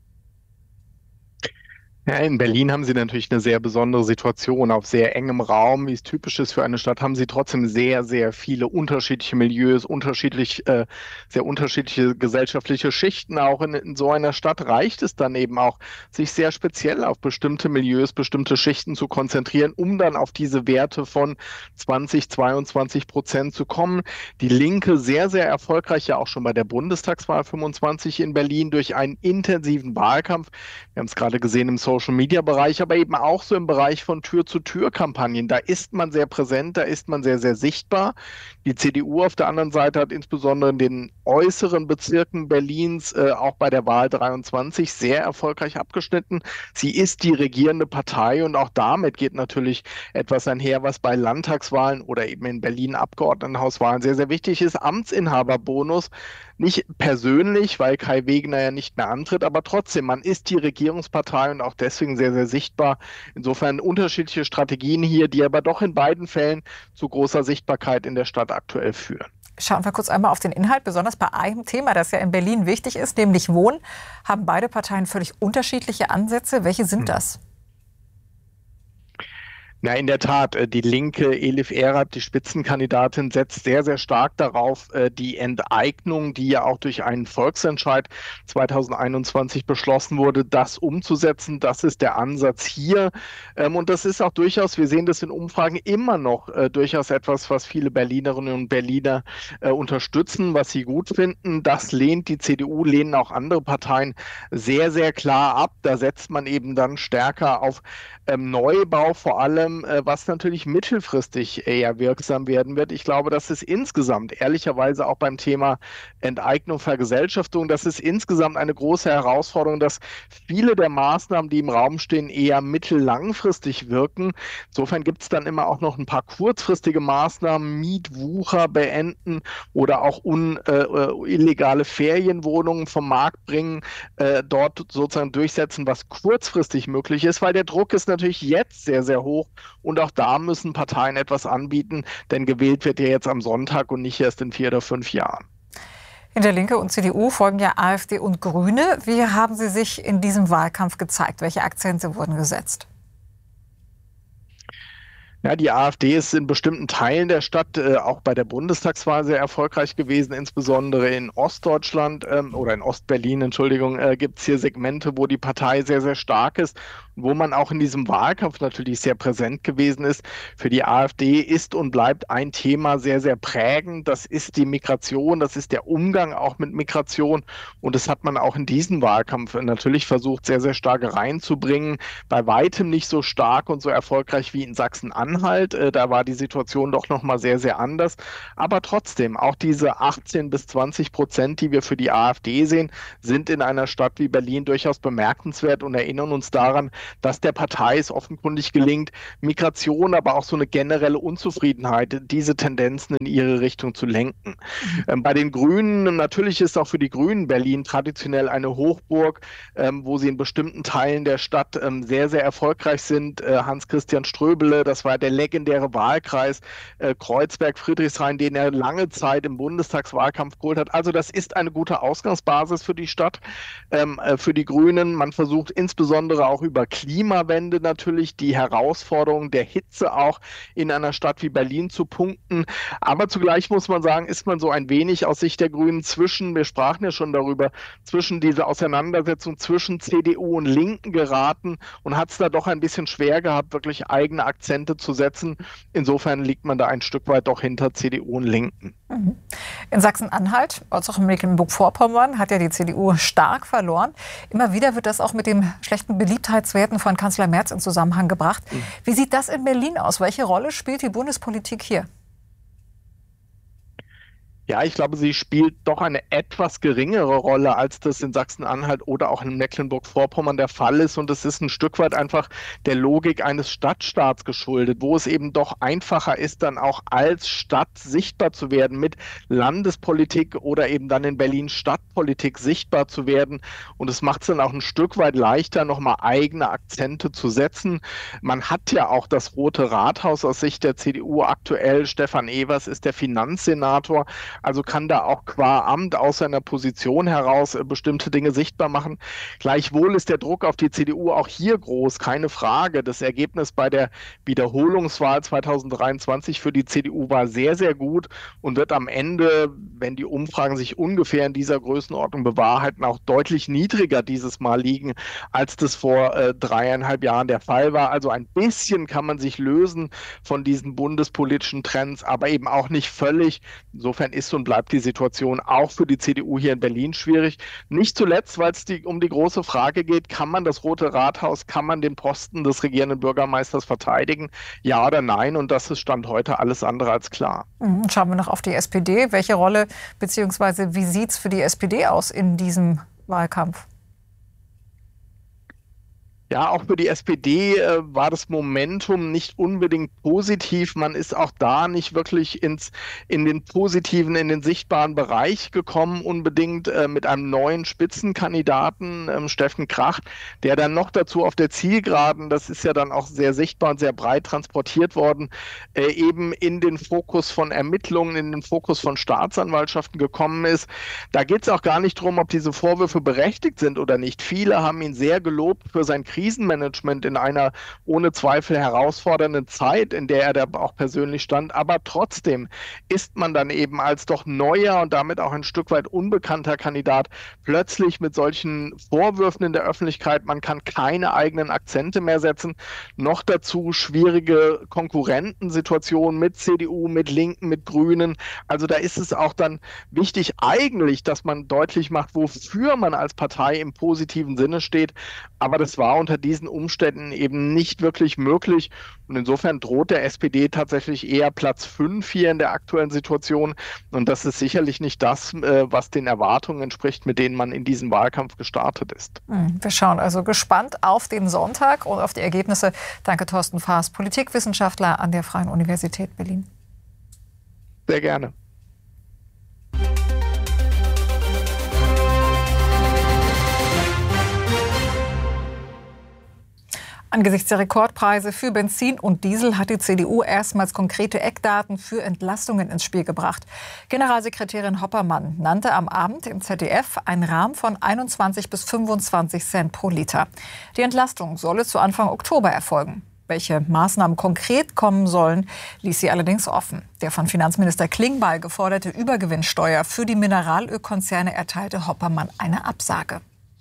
Ja, in Berlin haben Sie natürlich eine sehr besondere Situation. Auf sehr engem Raum, wie es typisch ist für eine Stadt, haben Sie trotzdem sehr, sehr viele unterschiedliche Milieus, sehr unterschiedliche gesellschaftliche Schichten. Auch in so einer Stadt reicht es dann eben auch, sich sehr speziell auf bestimmte Milieus, bestimmte Schichten zu konzentrieren, um dann auf diese Werte von 20-22% zu kommen. Die Linke sehr, sehr erfolgreich, ja auch schon bei der Bundestagswahl 25 in Berlin durch einen intensiven Wahlkampf. Wir haben es gerade gesehen im Social-Media-Bereich, aber eben auch so im Bereich von Tür-zu-Tür-Kampagnen. Da ist man sehr präsent, da ist man sehr, sehr sichtbar. Die CDU auf der anderen Seite hat insbesondere in den äußeren Bezirken Berlins auch bei der Wahl 23 sehr erfolgreich abgeschnitten. Sie ist die regierende Partei und auch damit geht natürlich etwas einher, was bei Landtagswahlen oder eben in Berlin Abgeordnetenhauswahlen sehr, sehr wichtig ist. Amtsinhaberbonus. Nicht persönlich, weil Kai Wegener ja nicht mehr antritt, aber trotzdem, man ist die Regierungspartei und auch deswegen sehr, sehr sichtbar. Insofern unterschiedliche Strategien hier, die aber doch in beiden Fällen zu großer Sichtbarkeit in der Stadt aktuell führen. Schauen wir kurz einmal auf den Inhalt, besonders bei einem Thema, das ja in Berlin wichtig ist, nämlich Wohnen. Haben beide Parteien völlig unterschiedliche Ansätze. Welche sind das? Ja, in der Tat. Die Linke, Elif Erhard, die Spitzenkandidatin, setzt sehr, sehr stark darauf, die Enteignung, die ja auch durch einen Volksentscheid 2021 beschlossen wurde, das umzusetzen. Das ist der Ansatz hier. Und das ist auch durchaus, wir sehen das in Umfragen immer noch durchaus etwas, was viele Berlinerinnen und Berliner unterstützen, was sie gut finden. Das lehnt die CDU, lehnen auch andere Parteien sehr, sehr klar ab. Da setzt man eben dann stärker auf Neubau vor allem, was natürlich mittelfristig eher wirksam werden wird. Ich glaube, das ist insgesamt, ehrlicherweise auch beim Thema Enteignung, Vergesellschaftung, das ist insgesamt eine große Herausforderung, dass viele der Maßnahmen, die im Raum stehen, eher mittellangfristig wirken. Insofern gibt es dann immer auch noch ein paar kurzfristige Maßnahmen, Mietwucher beenden oder auch illegale Ferienwohnungen vom Markt bringen, dort sozusagen durchsetzen, was kurzfristig möglich ist, weil der Druck ist natürlich jetzt sehr, sehr hoch und auch da müssen Parteien etwas anbieten, denn gewählt wird ja jetzt am Sonntag und nicht erst in 4 oder 5 Jahren. Hinter Linke und CDU folgen ja AfD und Grüne. Wie haben sie sich in diesem Wahlkampf gezeigt? Welche Akzente wurden gesetzt? Ja, die AfD ist in bestimmten Teilen der Stadt auch bei der Bundestagswahl sehr erfolgreich gewesen, insbesondere in Ostdeutschland oder in Ostberlin, Entschuldigung, gibt es hier Segmente, wo die Partei sehr, sehr stark ist, wo man auch in diesem Wahlkampf natürlich sehr präsent gewesen ist. Für die AfD ist und bleibt ein Thema sehr, sehr prägend. Das ist die Migration, das ist der Umgang auch mit Migration. Und das hat man auch in diesen Wahlkampf natürlich versucht, sehr, sehr stark reinzubringen. Bei weitem nicht so stark und so erfolgreich wie in Sachsen-Anhalt. Da war die Situation doch nochmal sehr, sehr anders. Aber trotzdem, auch diese 18-20%, die wir für die AfD sehen, sind in einer Stadt wie Berlin durchaus bemerkenswert und erinnern uns daran, dass der Partei es offenkundig gelingt, Migration, aber auch so eine generelle Unzufriedenheit, diese Tendenzen in ihre Richtung zu lenken. Bei den Grünen, natürlich ist auch für die Grünen Berlin traditionell eine Hochburg, wo sie in bestimmten Teilen der Stadt sehr, sehr erfolgreich sind. Hans-Christian Ströbele, das war der legendäre Wahlkreis Kreuzberg-Friedrichshain, den er lange Zeit im Bundestagswahlkampf geholt hat. Also das ist eine gute Ausgangsbasis für die Stadt, für die Grünen. Man versucht insbesondere auch über Klimawende natürlich die Herausforderungen der Hitze auch in einer Stadt wie Berlin zu punkten. Aber zugleich muss man sagen, ist man so ein wenig aus Sicht der Grünen wir sprachen ja schon darüber, zwischen dieser Auseinandersetzung zwischen CDU und Linken geraten und hat es da doch ein bisschen schwer gehabt, wirklich eigene Akzente zu setzen. Insofern liegt man da ein Stück weit doch hinter CDU und Linken. In Sachsen-Anhalt, als auch in Mecklenburg-Vorpommern, hat ja die CDU stark verloren. Immer wieder wird das auch mit den schlechten Beliebtheitswerten von Kanzler Merz in Zusammenhang gebracht. Wie sieht das in Berlin aus? Welche Rolle spielt die Bundespolitik hier? Ja, ich glaube, sie spielt doch eine etwas geringere Rolle, als das in Sachsen-Anhalt oder auch in Mecklenburg-Vorpommern der Fall ist. Und es ist ein Stück weit einfach der Logik eines Stadtstaats geschuldet, wo es eben doch einfacher ist, dann auch als Stadt sichtbar zu werden, mit Landespolitik oder eben dann in Berlin Stadtpolitik sichtbar zu werden. Und es macht es dann auch ein Stück weit leichter, nochmal eigene Akzente zu setzen. Man hat ja auch das Rote Rathaus aus Sicht der CDU aktuell. Stefan Evers ist der Finanzsenator. Also kann da auch qua Amt aus seiner Position heraus bestimmte Dinge sichtbar machen. Gleichwohl ist der Druck auf die CDU auch hier groß, keine Frage. Das Ergebnis bei der Wiederholungswahl 2023 für die CDU war sehr, sehr gut und wird am Ende, wenn die Umfragen sich ungefähr in dieser Größenordnung bewahrheiten, auch deutlich niedriger dieses Mal liegen, als das vor 3,5 Jahren der Fall war. Also ein bisschen kann man sich lösen von diesen bundespolitischen Trends, aber eben auch nicht völlig. Insofern ist und bleibt die Situation auch für die CDU hier in Berlin schwierig. Nicht zuletzt, weil es um die große Frage geht, kann man das Rote Rathaus, kann man den Posten des regierenden Bürgermeisters verteidigen? Ja oder nein? Und das ist Stand heute alles andere als klar. Schauen wir noch auf die SPD. Welche Rolle bzw. wie sieht es für die SPD aus in diesem Wahlkampf? Ja, auch für die SPD war das Momentum nicht unbedingt positiv. Man ist auch da nicht wirklich in den positiven, in den sichtbaren Bereich gekommen, unbedingt mit einem neuen Spitzenkandidaten, Steffen Kracht, der dann noch dazu auf der Zielgeraden, das ist ja dann auch sehr sichtbar und sehr breit transportiert worden, eben in den Fokus von Ermittlungen, in den Fokus von Staatsanwaltschaften gekommen ist. Da geht es auch gar nicht darum, ob diese Vorwürfe berechtigt sind oder nicht. Viele haben ihn sehr gelobt für sein Krisenmanagement in einer ohne Zweifel herausfordernden Zeit, in der er da auch persönlich stand. Aber trotzdem ist man dann eben als doch neuer und damit auch ein Stück weit unbekannter Kandidat plötzlich mit solchen Vorwürfen in der Öffentlichkeit, man kann keine eigenen Akzente mehr setzen. Noch dazu schwierige Konkurrentensituationen mit CDU, mit Linken, mit Grünen. Also da ist es auch dann wichtig eigentlich, dass man deutlich macht, wofür man als Partei im positiven Sinne steht. Aber das war unter diesen Umständen eben nicht wirklich möglich. Und insofern droht der SPD tatsächlich eher Platz 5 hier in der aktuellen Situation. Und das ist sicherlich nicht das, was den Erwartungen entspricht, mit denen man in diesen Wahlkampf gestartet ist. Wir schauen also gespannt auf den Sonntag und auf die Ergebnisse. Danke, Thorsten Faas, Politikwissenschaftler an der Freien Universität Berlin. Sehr gerne. Angesichts der Rekordpreise für Benzin und Diesel hat die CDU erstmals konkrete Eckdaten für Entlastungen ins Spiel gebracht. Generalsekretärin Hoppermann nannte am Abend im ZDF einen Rahmen von 21 bis 25 Cent pro Liter. Die Entlastung solle zu Anfang Oktober erfolgen. Welche Maßnahmen konkret kommen sollen, ließ sie allerdings offen. Der von Finanzminister Klingbeil geforderte Übergewinnsteuer für die Mineralölkonzerne erteilte Hoppermann eine Absage.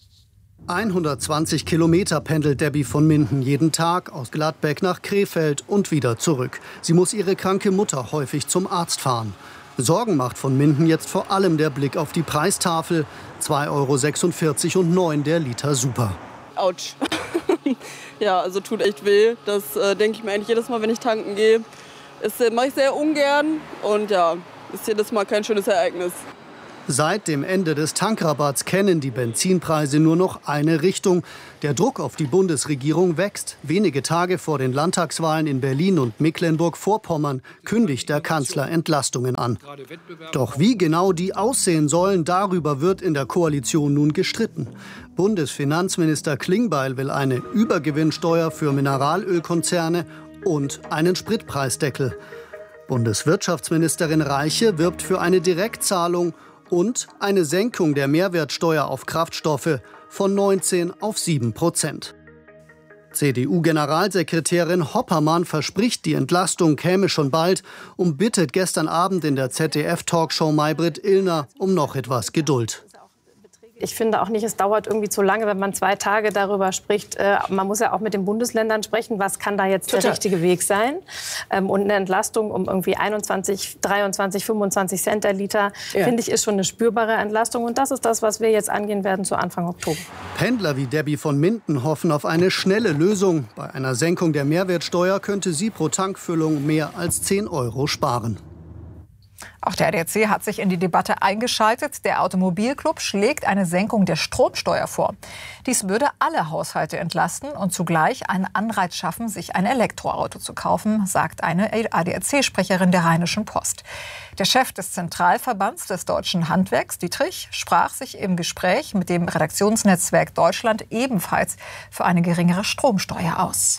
120 Kilometer pendelt Debbie von Minden jeden Tag aus Gladbeck nach Krefeld und wieder zurück. Sie muss ihre kranke Mutter häufig zum Arzt fahren. Sorgen macht von Minden jetzt vor allem der Blick auf die Preistafel. 2,46 € und 9 der Liter Super. Autsch. Ja, also tut echt weh. Das denke ich mir eigentlich jedes Mal, wenn ich tanken gehe. Das mache ich sehr ungern und ja, ist jedes Mal kein schönes Ereignis. Seit dem Ende des Tankrabatts kennen die Benzinpreise nur noch eine Richtung. Der Druck auf die Bundesregierung wächst. Wenige Tage vor den Landtagswahlen in Berlin und Mecklenburg-Vorpommern kündigt der Kanzler Entlastungen an. Doch wie genau die aussehen sollen, darüber wird in der Koalition nun gestritten. Bundesfinanzminister Klingbeil will eine Übergewinnsteuer für Mineralölkonzerne und einen Spritpreisdeckel. Bundeswirtschaftsministerin Reiche wirbt für eine Direktzahlung und eine Senkung der Mehrwertsteuer auf Kraftstoffe von 19 auf 7%. CDU-Generalsekretärin Hoppermann verspricht, die Entlastung käme schon bald und bittet gestern Abend in der ZDF-Talkshow Maybrit Illner um noch etwas Geduld. Ich finde auch nicht, es dauert irgendwie zu lange, wenn man 2 Tage darüber spricht. Man muss ja auch mit den Bundesländern sprechen, was kann da jetzt der richtige Weg sein. Und eine Entlastung um irgendwie 21, 23, 25 Cent der Liter, finde ich, ist schon eine spürbare Entlastung. Und das ist das, was wir jetzt angehen werden zu Anfang Oktober. Pendler wie Debbie von Minden hoffen auf eine schnelle Lösung. Bei einer Senkung der Mehrwertsteuer könnte sie pro Tankfüllung mehr als 10 € sparen. Auch der ADAC hat sich in die Debatte eingeschaltet. Der Automobilclub schlägt eine Senkung der Stromsteuer vor. Dies würde alle Haushalte entlasten und zugleich einen Anreiz schaffen, sich ein Elektroauto zu kaufen, sagt eine ADAC-Sprecherin der Rheinischen Post. Der Chef des Zentralverbands des deutschen Handwerks, Dietrich, sprach sich im Gespräch mit dem Redaktionsnetzwerk Deutschland ebenfalls für eine geringere Stromsteuer aus.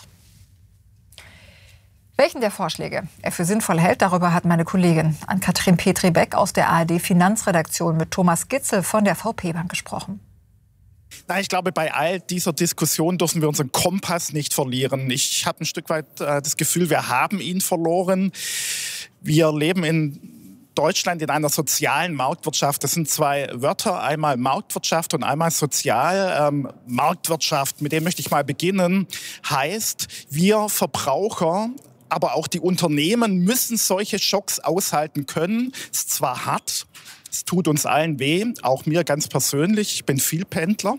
Welchen der Vorschläge er für sinnvoll hält, darüber hat meine Kollegin Ann-Kathrin Petri-Beck aus der ARD-Finanzredaktion mit Thomas Gitzel von der VP-Bank gesprochen. Na, ich glaube, bei all dieser Diskussion dürfen wir unseren Kompass nicht verlieren. Ich habe ein Stück weit das Gefühl, wir haben ihn verloren. Wir leben in Deutschland in einer sozialen Marktwirtschaft. Das sind 2 Wörter, einmal Marktwirtschaft und einmal sozial. Marktwirtschaft, mit dem möchte ich mal beginnen, heißt, wir Verbraucher, aber auch die Unternehmen müssen solche Schocks aushalten können. Es ist zwar hart, es tut uns allen weh, auch mir ganz persönlich, ich bin Vielpendler.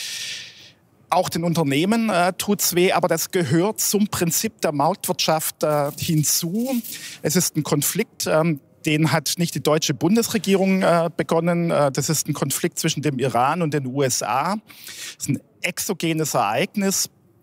Auch den Unternehmen tut's weh, aber das gehört zum Prinzip der Marktwirtschaft hinzu. Es ist ein Konflikt, den hat nicht die deutsche Bundesregierung begonnen. Das ist ein Konflikt zwischen dem Iran und den USA. Das ist ein exogenes Ereignis.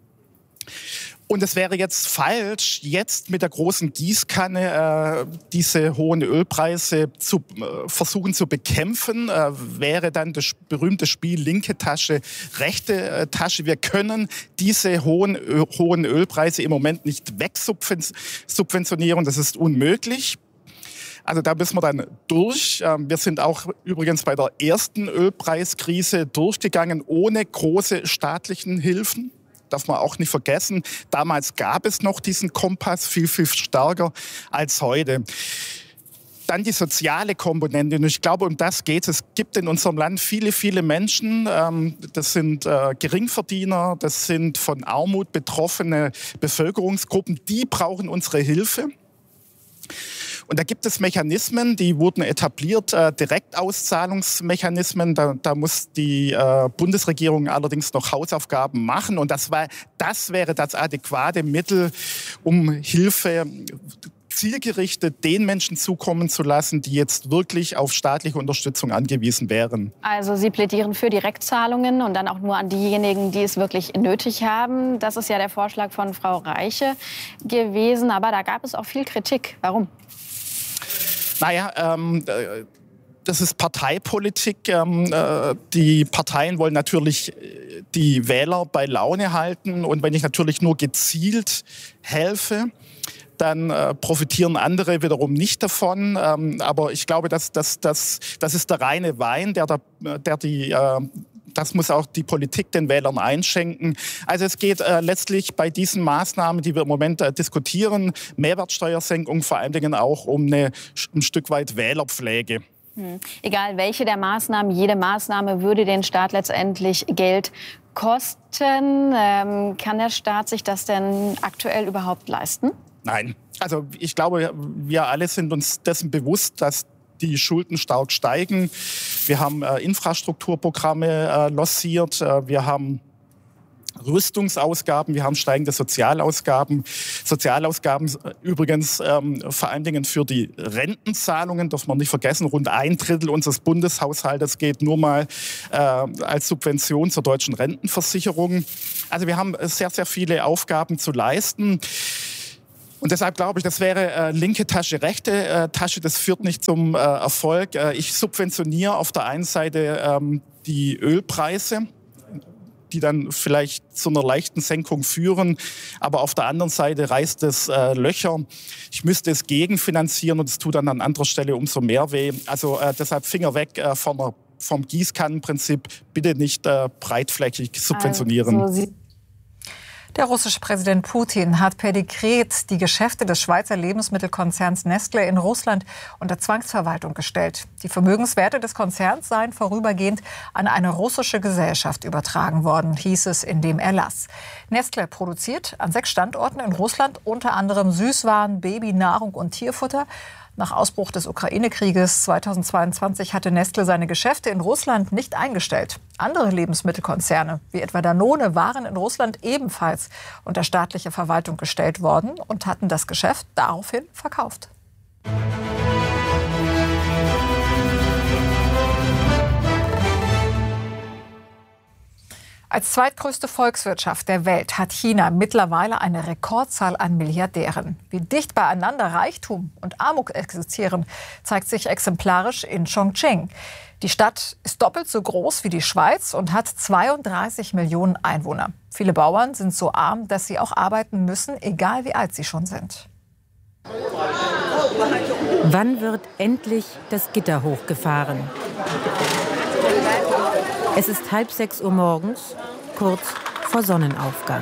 Und es wäre jetzt falsch, jetzt mit der großen Gießkanne diese hohen Ölpreise zu versuchen zu bekämpfen. Wäre dann das berühmte Spiel linke Tasche, rechte Tasche. Wir können diese hohen Ölpreise im Moment nicht wegsubventionieren. Das ist unmöglich. Also da müssen wir dann durch. Wir sind auch übrigens bei der ersten Ölpreiskrise durchgegangen ohne große staatlichen Hilfen. Darf man auch nicht vergessen. Damals gab es noch diesen Kompass viel, viel stärker als heute. Dann die soziale Komponente. Und ich glaube, um das geht es. Es gibt in unserem Land viele, viele Menschen. Das sind Geringverdiener, das sind von Armut betroffene Bevölkerungsgruppen. Die brauchen unsere Hilfe. Und da gibt es Mechanismen, die wurden etabliert, Direktauszahlungsmechanismen. Da muss die Bundesregierung allerdings noch Hausaufgaben machen. Und das wäre das adäquate Mittel, um Hilfe zielgerichtet den Menschen zukommen zu lassen, die jetzt wirklich auf staatliche Unterstützung angewiesen wären. Also Sie plädieren für Direktzahlungen und dann auch nur an diejenigen, die es wirklich nötig haben. Das ist ja der Vorschlag von Frau Reiche gewesen. Aber da gab es auch viel Kritik. Warum? Naja, das ist Parteipolitik. Die Parteien wollen natürlich die Wähler bei Laune halten. Und wenn ich natürlich nur gezielt helfe, dann profitieren andere wiederum nicht davon. Aber ich glaube, das ist der reine Wein, der die das muss auch die Politik den Wählern einschenken. Also es geht letztlich bei diesen Maßnahmen, die wir im Moment diskutieren, Mehrwertsteuersenkung, vor allen Dingen auch um ein Stück weit Wählerpflege. Egal welche der Maßnahmen, jede Maßnahme würde den Staat letztendlich Geld kosten. Kann der Staat sich das denn aktuell überhaupt leisten? Nein. Also ich glaube, wir alle sind uns dessen bewusst, dass die Schulden stark steigen. Wir haben Infrastrukturprogramme lanciert. Wir haben Rüstungsausgaben, wir haben steigende Sozialausgaben. Sozialausgaben übrigens vor allen Dingen für die Rentenzahlungen, darf man nicht vergessen, rund 1/3 unseres Bundeshaushaltes geht nur mal als Subvention zur deutschen Rentenversicherung. Also wir haben sehr, sehr viele Aufgaben zu leisten. Und deshalb glaube ich, das wäre linke Tasche, rechte Tasche. Das führt nicht zum Erfolg. Ich subventioniere auf der einen Seite die Ölpreise, die dann vielleicht zu einer leichten Senkung führen. Aber auf der anderen Seite reißt es Löcher. Ich müsste es gegenfinanzieren und es tut dann an anderer Stelle umso mehr weh. Also deshalb Finger weg vom Gießkannenprinzip. Bitte nicht breitflächig subventionieren. Also der russische Präsident Putin hat per Dekret die Geschäfte des Schweizer Lebensmittelkonzerns Nestlé in Russland unter Zwangsverwaltung gestellt. Die Vermögenswerte des Konzerns seien vorübergehend an eine russische Gesellschaft übertragen worden, hieß es in dem Erlass. Nestlé produziert an 6 Standorten in Russland unter anderem Süßwaren, Babynahrung und Tierfutter. Nach Ausbruch des Ukraine-Krieges 2022 hatte Nestlé seine Geschäfte in Russland nicht eingestellt. Andere Lebensmittelkonzerne, wie etwa Danone, waren in Russland ebenfalls unter staatliche Verwaltung gestellt worden und hatten das Geschäft daraufhin verkauft. Als zweitgrößte Volkswirtschaft der Welt hat China mittlerweile eine Rekordzahl an Milliardären. Wie dicht beieinander Reichtum und Armut existieren, zeigt sich exemplarisch in Chongqing. Die Stadt ist doppelt so groß wie die Schweiz und hat 32 Millionen Einwohner. Viele Bauern sind so arm, dass sie auch arbeiten müssen, egal wie alt sie schon sind. Wann wird endlich das Gitter hochgefahren? Es ist 5:30 Uhr morgens, kurz vor Sonnenaufgang.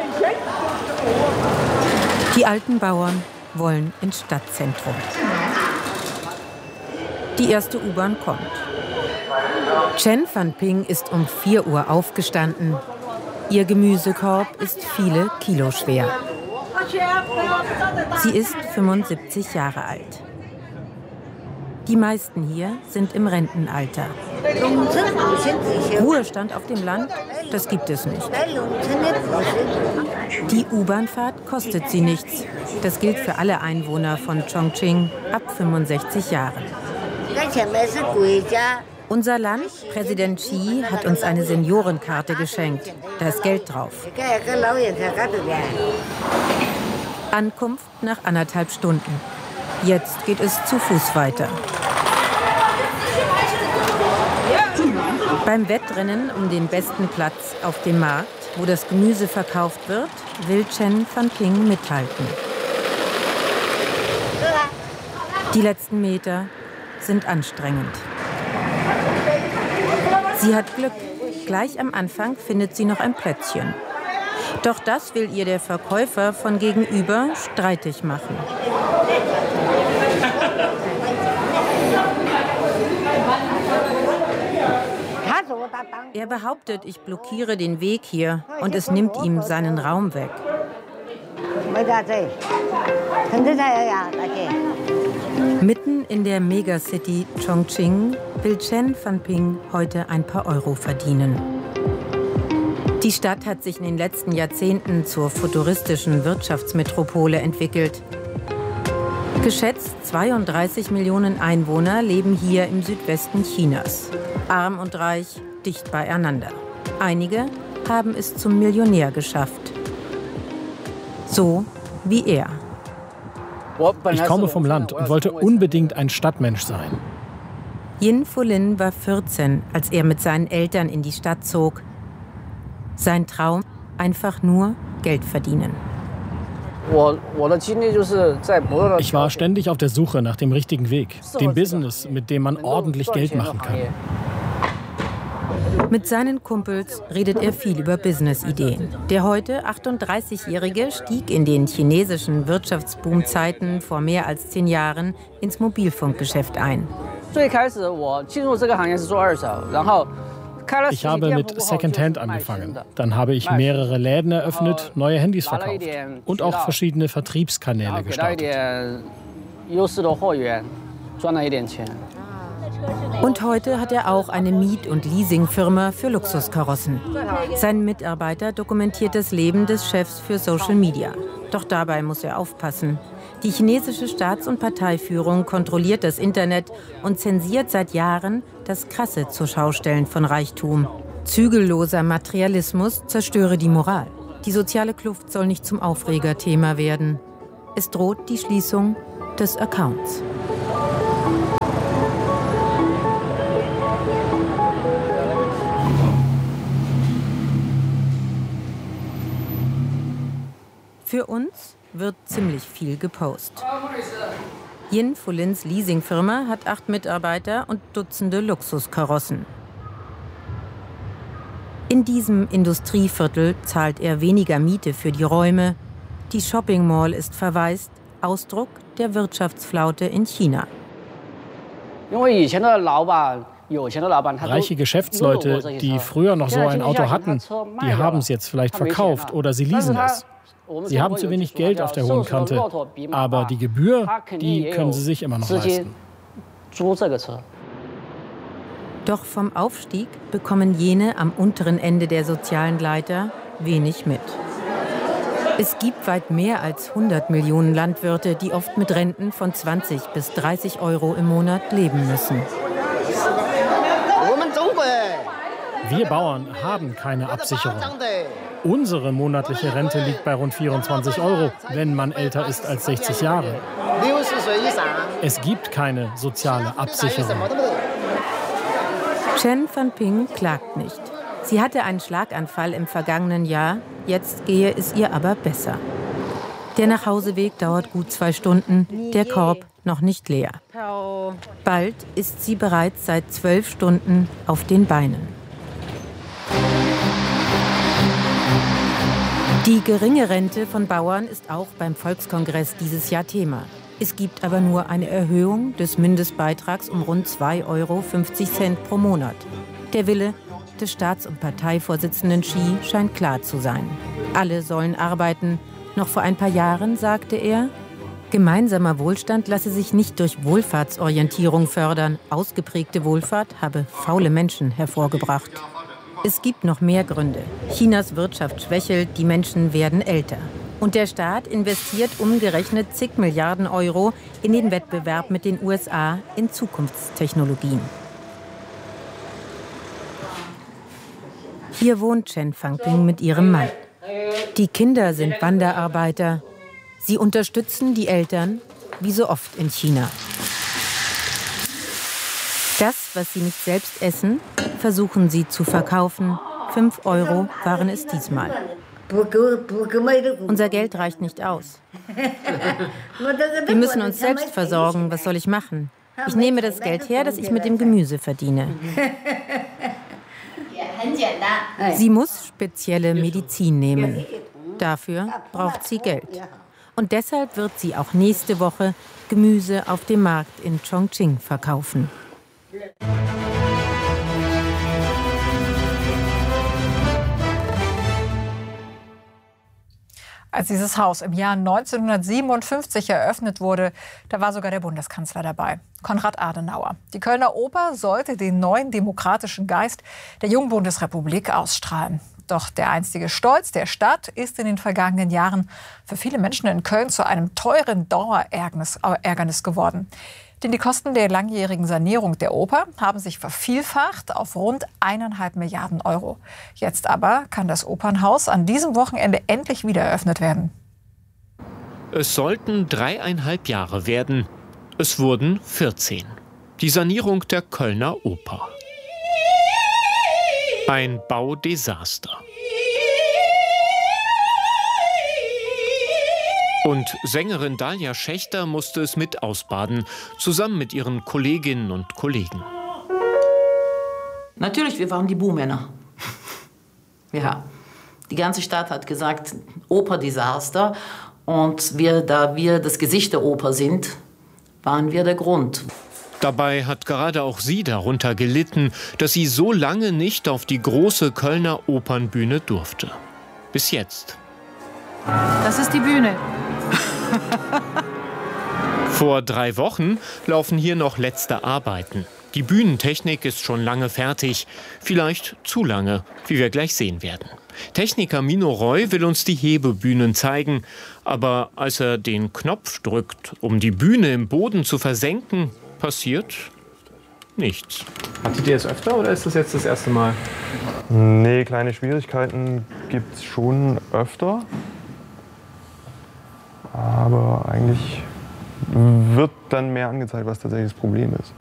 Die alten Bauern wollen ins Stadtzentrum. Die erste U-Bahn kommt. Chen Fanping ist um 4 Uhr aufgestanden. Ihr Gemüsekorb ist viele Kilo schwer. Sie ist 75 Jahre alt. Die meisten hier sind im Rentenalter. Ruhestand auf dem Land, das gibt es nicht. Die U-Bahn-Fahrt kostet sie nichts. Das gilt für alle Einwohner von Chongqing ab 65 Jahren. Unser Land, Präsident Xi, hat uns eine Seniorenkarte geschenkt. Da ist Geld drauf. Ankunft nach 1,5 Stunden. Jetzt geht es zu Fuß weiter. Beim Wettrennen um den besten Platz auf dem Markt, wo das Gemüse verkauft wird, will Chen Fanping mithalten. Die letzten Meter sind anstrengend. Sie hat Glück. Gleich am Anfang findet sie noch ein Plätzchen. Doch das will ihr der Verkäufer von gegenüber streitig machen. Er behauptet, ich blockiere den Weg hier und es nimmt ihm seinen Raum weg. Mitten in der Megacity Chongqing will Chen Fanping heute ein paar Euro verdienen. Die Stadt hat sich in den letzten Jahrzehnten zur futuristischen Wirtschaftsmetropole entwickelt. Geschätzt 32 Millionen Einwohner leben hier im Südwesten Chinas. Arm und reich, dicht beieinander. Einige haben es zum Millionär geschafft. So wie er. Ich komme vom Land und wollte unbedingt ein Stadtmensch sein. Yin Fulin war 14, als er mit seinen Eltern in die Stadt zog. Sein Traum, einfach nur Geld verdienen. Ich war ständig auf der Suche nach dem richtigen Weg, dem Business, mit dem man ordentlich Geld machen kann. Mit seinen Kumpels redet er viel über Business-Ideen. Der heute 38-Jährige stieg in den chinesischen Wirtschaftsboom-Zeiten vor mehr als 10 Jahren ins Mobilfunkgeschäft ein. Ich habe mit Secondhand angefangen. Dann habe ich mehrere Läden eröffnet, neue Handys verkauft und auch verschiedene Vertriebskanäle gestartet. Und heute hat er auch eine Miet- und Leasingfirma für Luxuskarossen. Sein Mitarbeiter dokumentiert das Leben des Chefs für Social Media. Doch dabei muss er aufpassen. Die chinesische Staats- und Parteiführung kontrolliert das Internet und zensiert seit Jahren das krasse Zurschaustellen von Reichtum. Zügelloser Materialismus zerstöre die Moral. Die soziale Kluft soll nicht zum Aufregerthema werden. Es droht die Schließung des Accounts. Für uns wird ziemlich viel gepostet. Yin Fulins Leasingfirma hat 8 Mitarbeiter und Dutzende Luxuskarossen. In diesem Industrieviertel zahlt er weniger Miete für die Räume. Die Shopping Mall ist verwaist, Ausdruck der Wirtschaftsflaute in China. Reiche Geschäftsleute, die früher noch so ein Auto hatten, die haben es jetzt vielleicht verkauft oder sie leasen es. Sie haben zu wenig Geld auf der hohen Kante, aber die Gebühr, die können sie sich immer noch leisten. Doch vom Aufstieg bekommen jene am unteren Ende der sozialen Leiter wenig mit. Es gibt weit mehr als 100 Millionen Landwirte, die oft mit Renten von 20 bis 30 Euro im Monat leben müssen. Wir Bauern haben keine Absicherung. Unsere monatliche Rente liegt bei rund 24 Euro, wenn man älter ist als 60 Jahre. Es gibt keine soziale Absicherung. Chen Fanping klagt nicht. Sie hatte einen Schlaganfall im vergangenen Jahr, jetzt gehe es ihr aber besser. Der Nachhauseweg dauert gut 2 Stunden, der Korb noch nicht leer. Bald ist sie bereits seit 12 Stunden auf den Beinen. Die geringe Rente von Bauern ist auch beim Volkskongress dieses Jahr Thema. Es gibt aber nur eine Erhöhung des Mindestbeitrags um rund 2,50 Euro pro Monat. Der Wille des Staats- und Parteivorsitzenden Xi scheint klar zu sein. Alle sollen arbeiten. Noch vor ein paar Jahren sagte er, gemeinsamer Wohlstand lasse sich nicht durch Wohlfahrtsorientierung fördern. Ausgeprägte Wohlfahrt habe faule Menschen hervorgebracht. Es gibt noch mehr Gründe. Chinas Wirtschaft schwächelt, die Menschen werden älter. Und der Staat investiert umgerechnet zig Milliarden Euro in den Wettbewerb mit den USA in Zukunftstechnologien. Hier wohnt Chen Fanping mit ihrem Mann. Die Kinder sind Wanderarbeiter. Sie unterstützen die Eltern, wie so oft in China. Das, was sie nicht selbst essen, versuchen sie zu verkaufen. 5 Euro waren es diesmal. Unser Geld reicht nicht aus. Wir müssen uns selbst versorgen. Was soll ich machen? Ich nehme das Geld her, das ich mit dem Gemüse verdiene. Sie muss spezielle Medizin nehmen. Dafür braucht sie Geld. Und deshalb wird sie auch nächste Woche Gemüse auf dem Markt in Chongqing verkaufen. Als dieses Haus im Jahr 1957 eröffnet wurde, da war sogar der Bundeskanzler dabei, Konrad Adenauer. Die Kölner Oper sollte den neuen demokratischen Geist der jungen Bundesrepublik ausstrahlen. Doch der einstige Stolz der Stadt ist in den vergangenen Jahren für viele Menschen in Köln zu einem teuren Dauerärgernis geworden. Denn die Kosten der langjährigen Sanierung der Oper haben sich vervielfacht auf rund 1,5 Milliarden Euro. Jetzt aber kann das Opernhaus an diesem Wochenende endlich wieder eröffnet werden. Es sollten 3,5 Jahre werden. Es wurden 14. Die Sanierung der Kölner Oper. Ein Baudesaster. Und Sängerin Dalia Schächter musste es mit ausbaden, zusammen mit ihren Kolleginnen und Kollegen. Natürlich, wir waren die Buhmänner. Ja, die ganze Stadt hat gesagt, Operdesaster. Und da wir das Gesicht der Oper sind, waren wir der Grund. Dabei hat gerade auch sie darunter gelitten, dass sie so lange nicht auf die große Kölner Opernbühne durfte. Bis jetzt. Das ist die Bühne. Vor 3 Wochen laufen hier noch letzte Arbeiten. Die Bühnentechnik ist schon lange fertig. Vielleicht zu lange, wie wir gleich sehen werden. Techniker Mino Roy will uns die Hebebühnen zeigen. Aber als er den Knopf drückt, um die Bühne im Boden zu versenken, passiert nichts. Hattet ihr es öfter oder ist das jetzt das erste Mal? Nee, kleine Schwierigkeiten gibt es schon öfter. Aber eigentlich wird dann mehr angezeigt, was tatsächlich das Problem ist.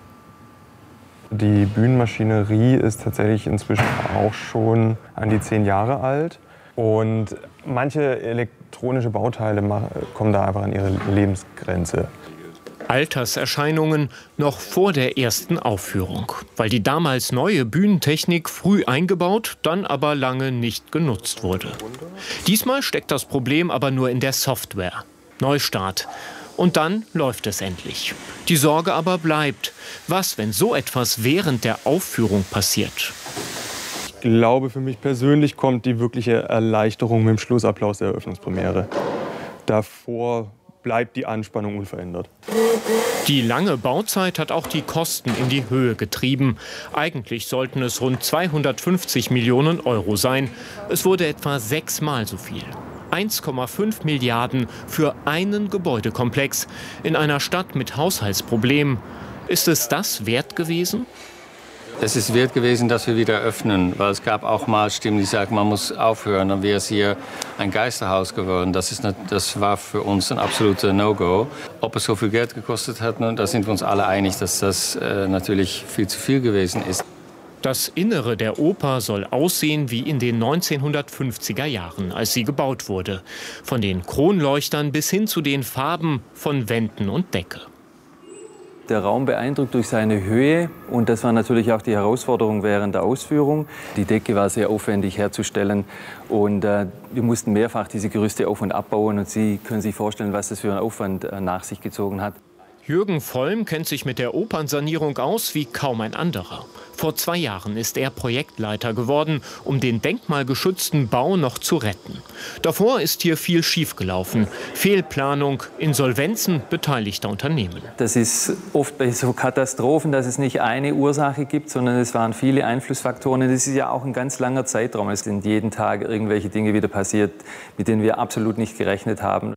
Die Bühnenmaschinerie ist tatsächlich inzwischen auch schon an die 10 Jahre alt. Und manche elektronische Bauteile kommen da einfach an ihre Lebensgrenze. Alterserscheinungen noch vor der ersten Aufführung, weil die damals neue Bühnentechnik früh eingebaut, dann aber lange nicht genutzt wurde. Diesmal steckt das Problem aber nur in der Software. Neustart. Und dann läuft es endlich. Die Sorge aber bleibt. Was, wenn so etwas während der Aufführung passiert? Ich glaube, für mich persönlich kommt die wirkliche Erleichterung mit dem Schlussapplaus der Eröffnungspremiere. Davor bleibt die Anspannung unverändert. Die lange Bauzeit hat auch die Kosten in die Höhe getrieben. Eigentlich sollten es rund 250 Millionen Euro sein. Es wurde etwa 6-mal so viel. 1,5 Milliarden für einen Gebäudekomplex in einer Stadt mit Haushaltsproblemen. Ist es das wert gewesen? Es ist wert gewesen, dass wir wieder öffnen, weil es gab auch mal Stimmen, die sagen, man muss aufhören, dann wäre es hier ein Geisterhaus geworden. Das war für uns ein absoluter No-Go. Ob es so viel Geld gekostet hat, da sind wir uns alle einig, dass das natürlich viel zu viel gewesen ist. Das Innere der Oper soll aussehen wie in den 1950er Jahren, als sie gebaut wurde. Von den Kronleuchtern bis hin zu den Farben von Wänden und Decke. Der Raum beeindruckt durch seine Höhe und das war natürlich auch die Herausforderung während der Ausführung. Die Decke war sehr aufwendig herzustellen und wir mussten mehrfach diese Gerüste auf- und abbauen und Sie können sich vorstellen, was das für einen Aufwand nach sich gezogen hat. Jürgen Vollm kennt sich mit der Opernsanierung aus wie kaum ein anderer. Vor 2 Jahren ist er Projektleiter geworden, um den denkmalgeschützten Bau noch zu retten. Davor ist hier viel schiefgelaufen. Fehlplanung, Insolvenzen beteiligter Unternehmen. Das ist oft bei so Katastrophen, dass es nicht eine Ursache gibt, sondern es waren viele Einflussfaktoren. Das ist ja auch ein ganz langer Zeitraum. Es sind jeden Tag irgendwelche Dinge wieder passiert, mit denen wir absolut nicht gerechnet haben.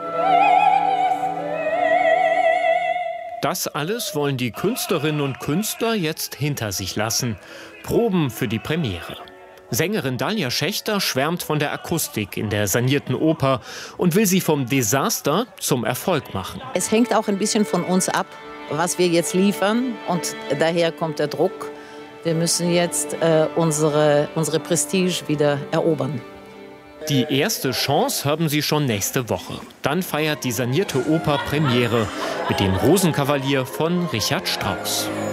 Das alles wollen die Künstlerinnen und Künstler jetzt hinter sich lassen. Proben für die Premiere. Sängerin Dalia Schächter schwärmt von der Akustik in der sanierten Oper und will sie vom Desaster zum Erfolg machen. Es hängt auch ein bisschen von uns ab, was wir jetzt liefern. Und daher kommt der Druck. Wir müssen jetzt unsere Prestige wieder erobern. Die erste Chance haben sie schon nächste Woche. Dann feiert die sanierte Oper Premiere mit dem Rosenkavalier von Richard Strauss.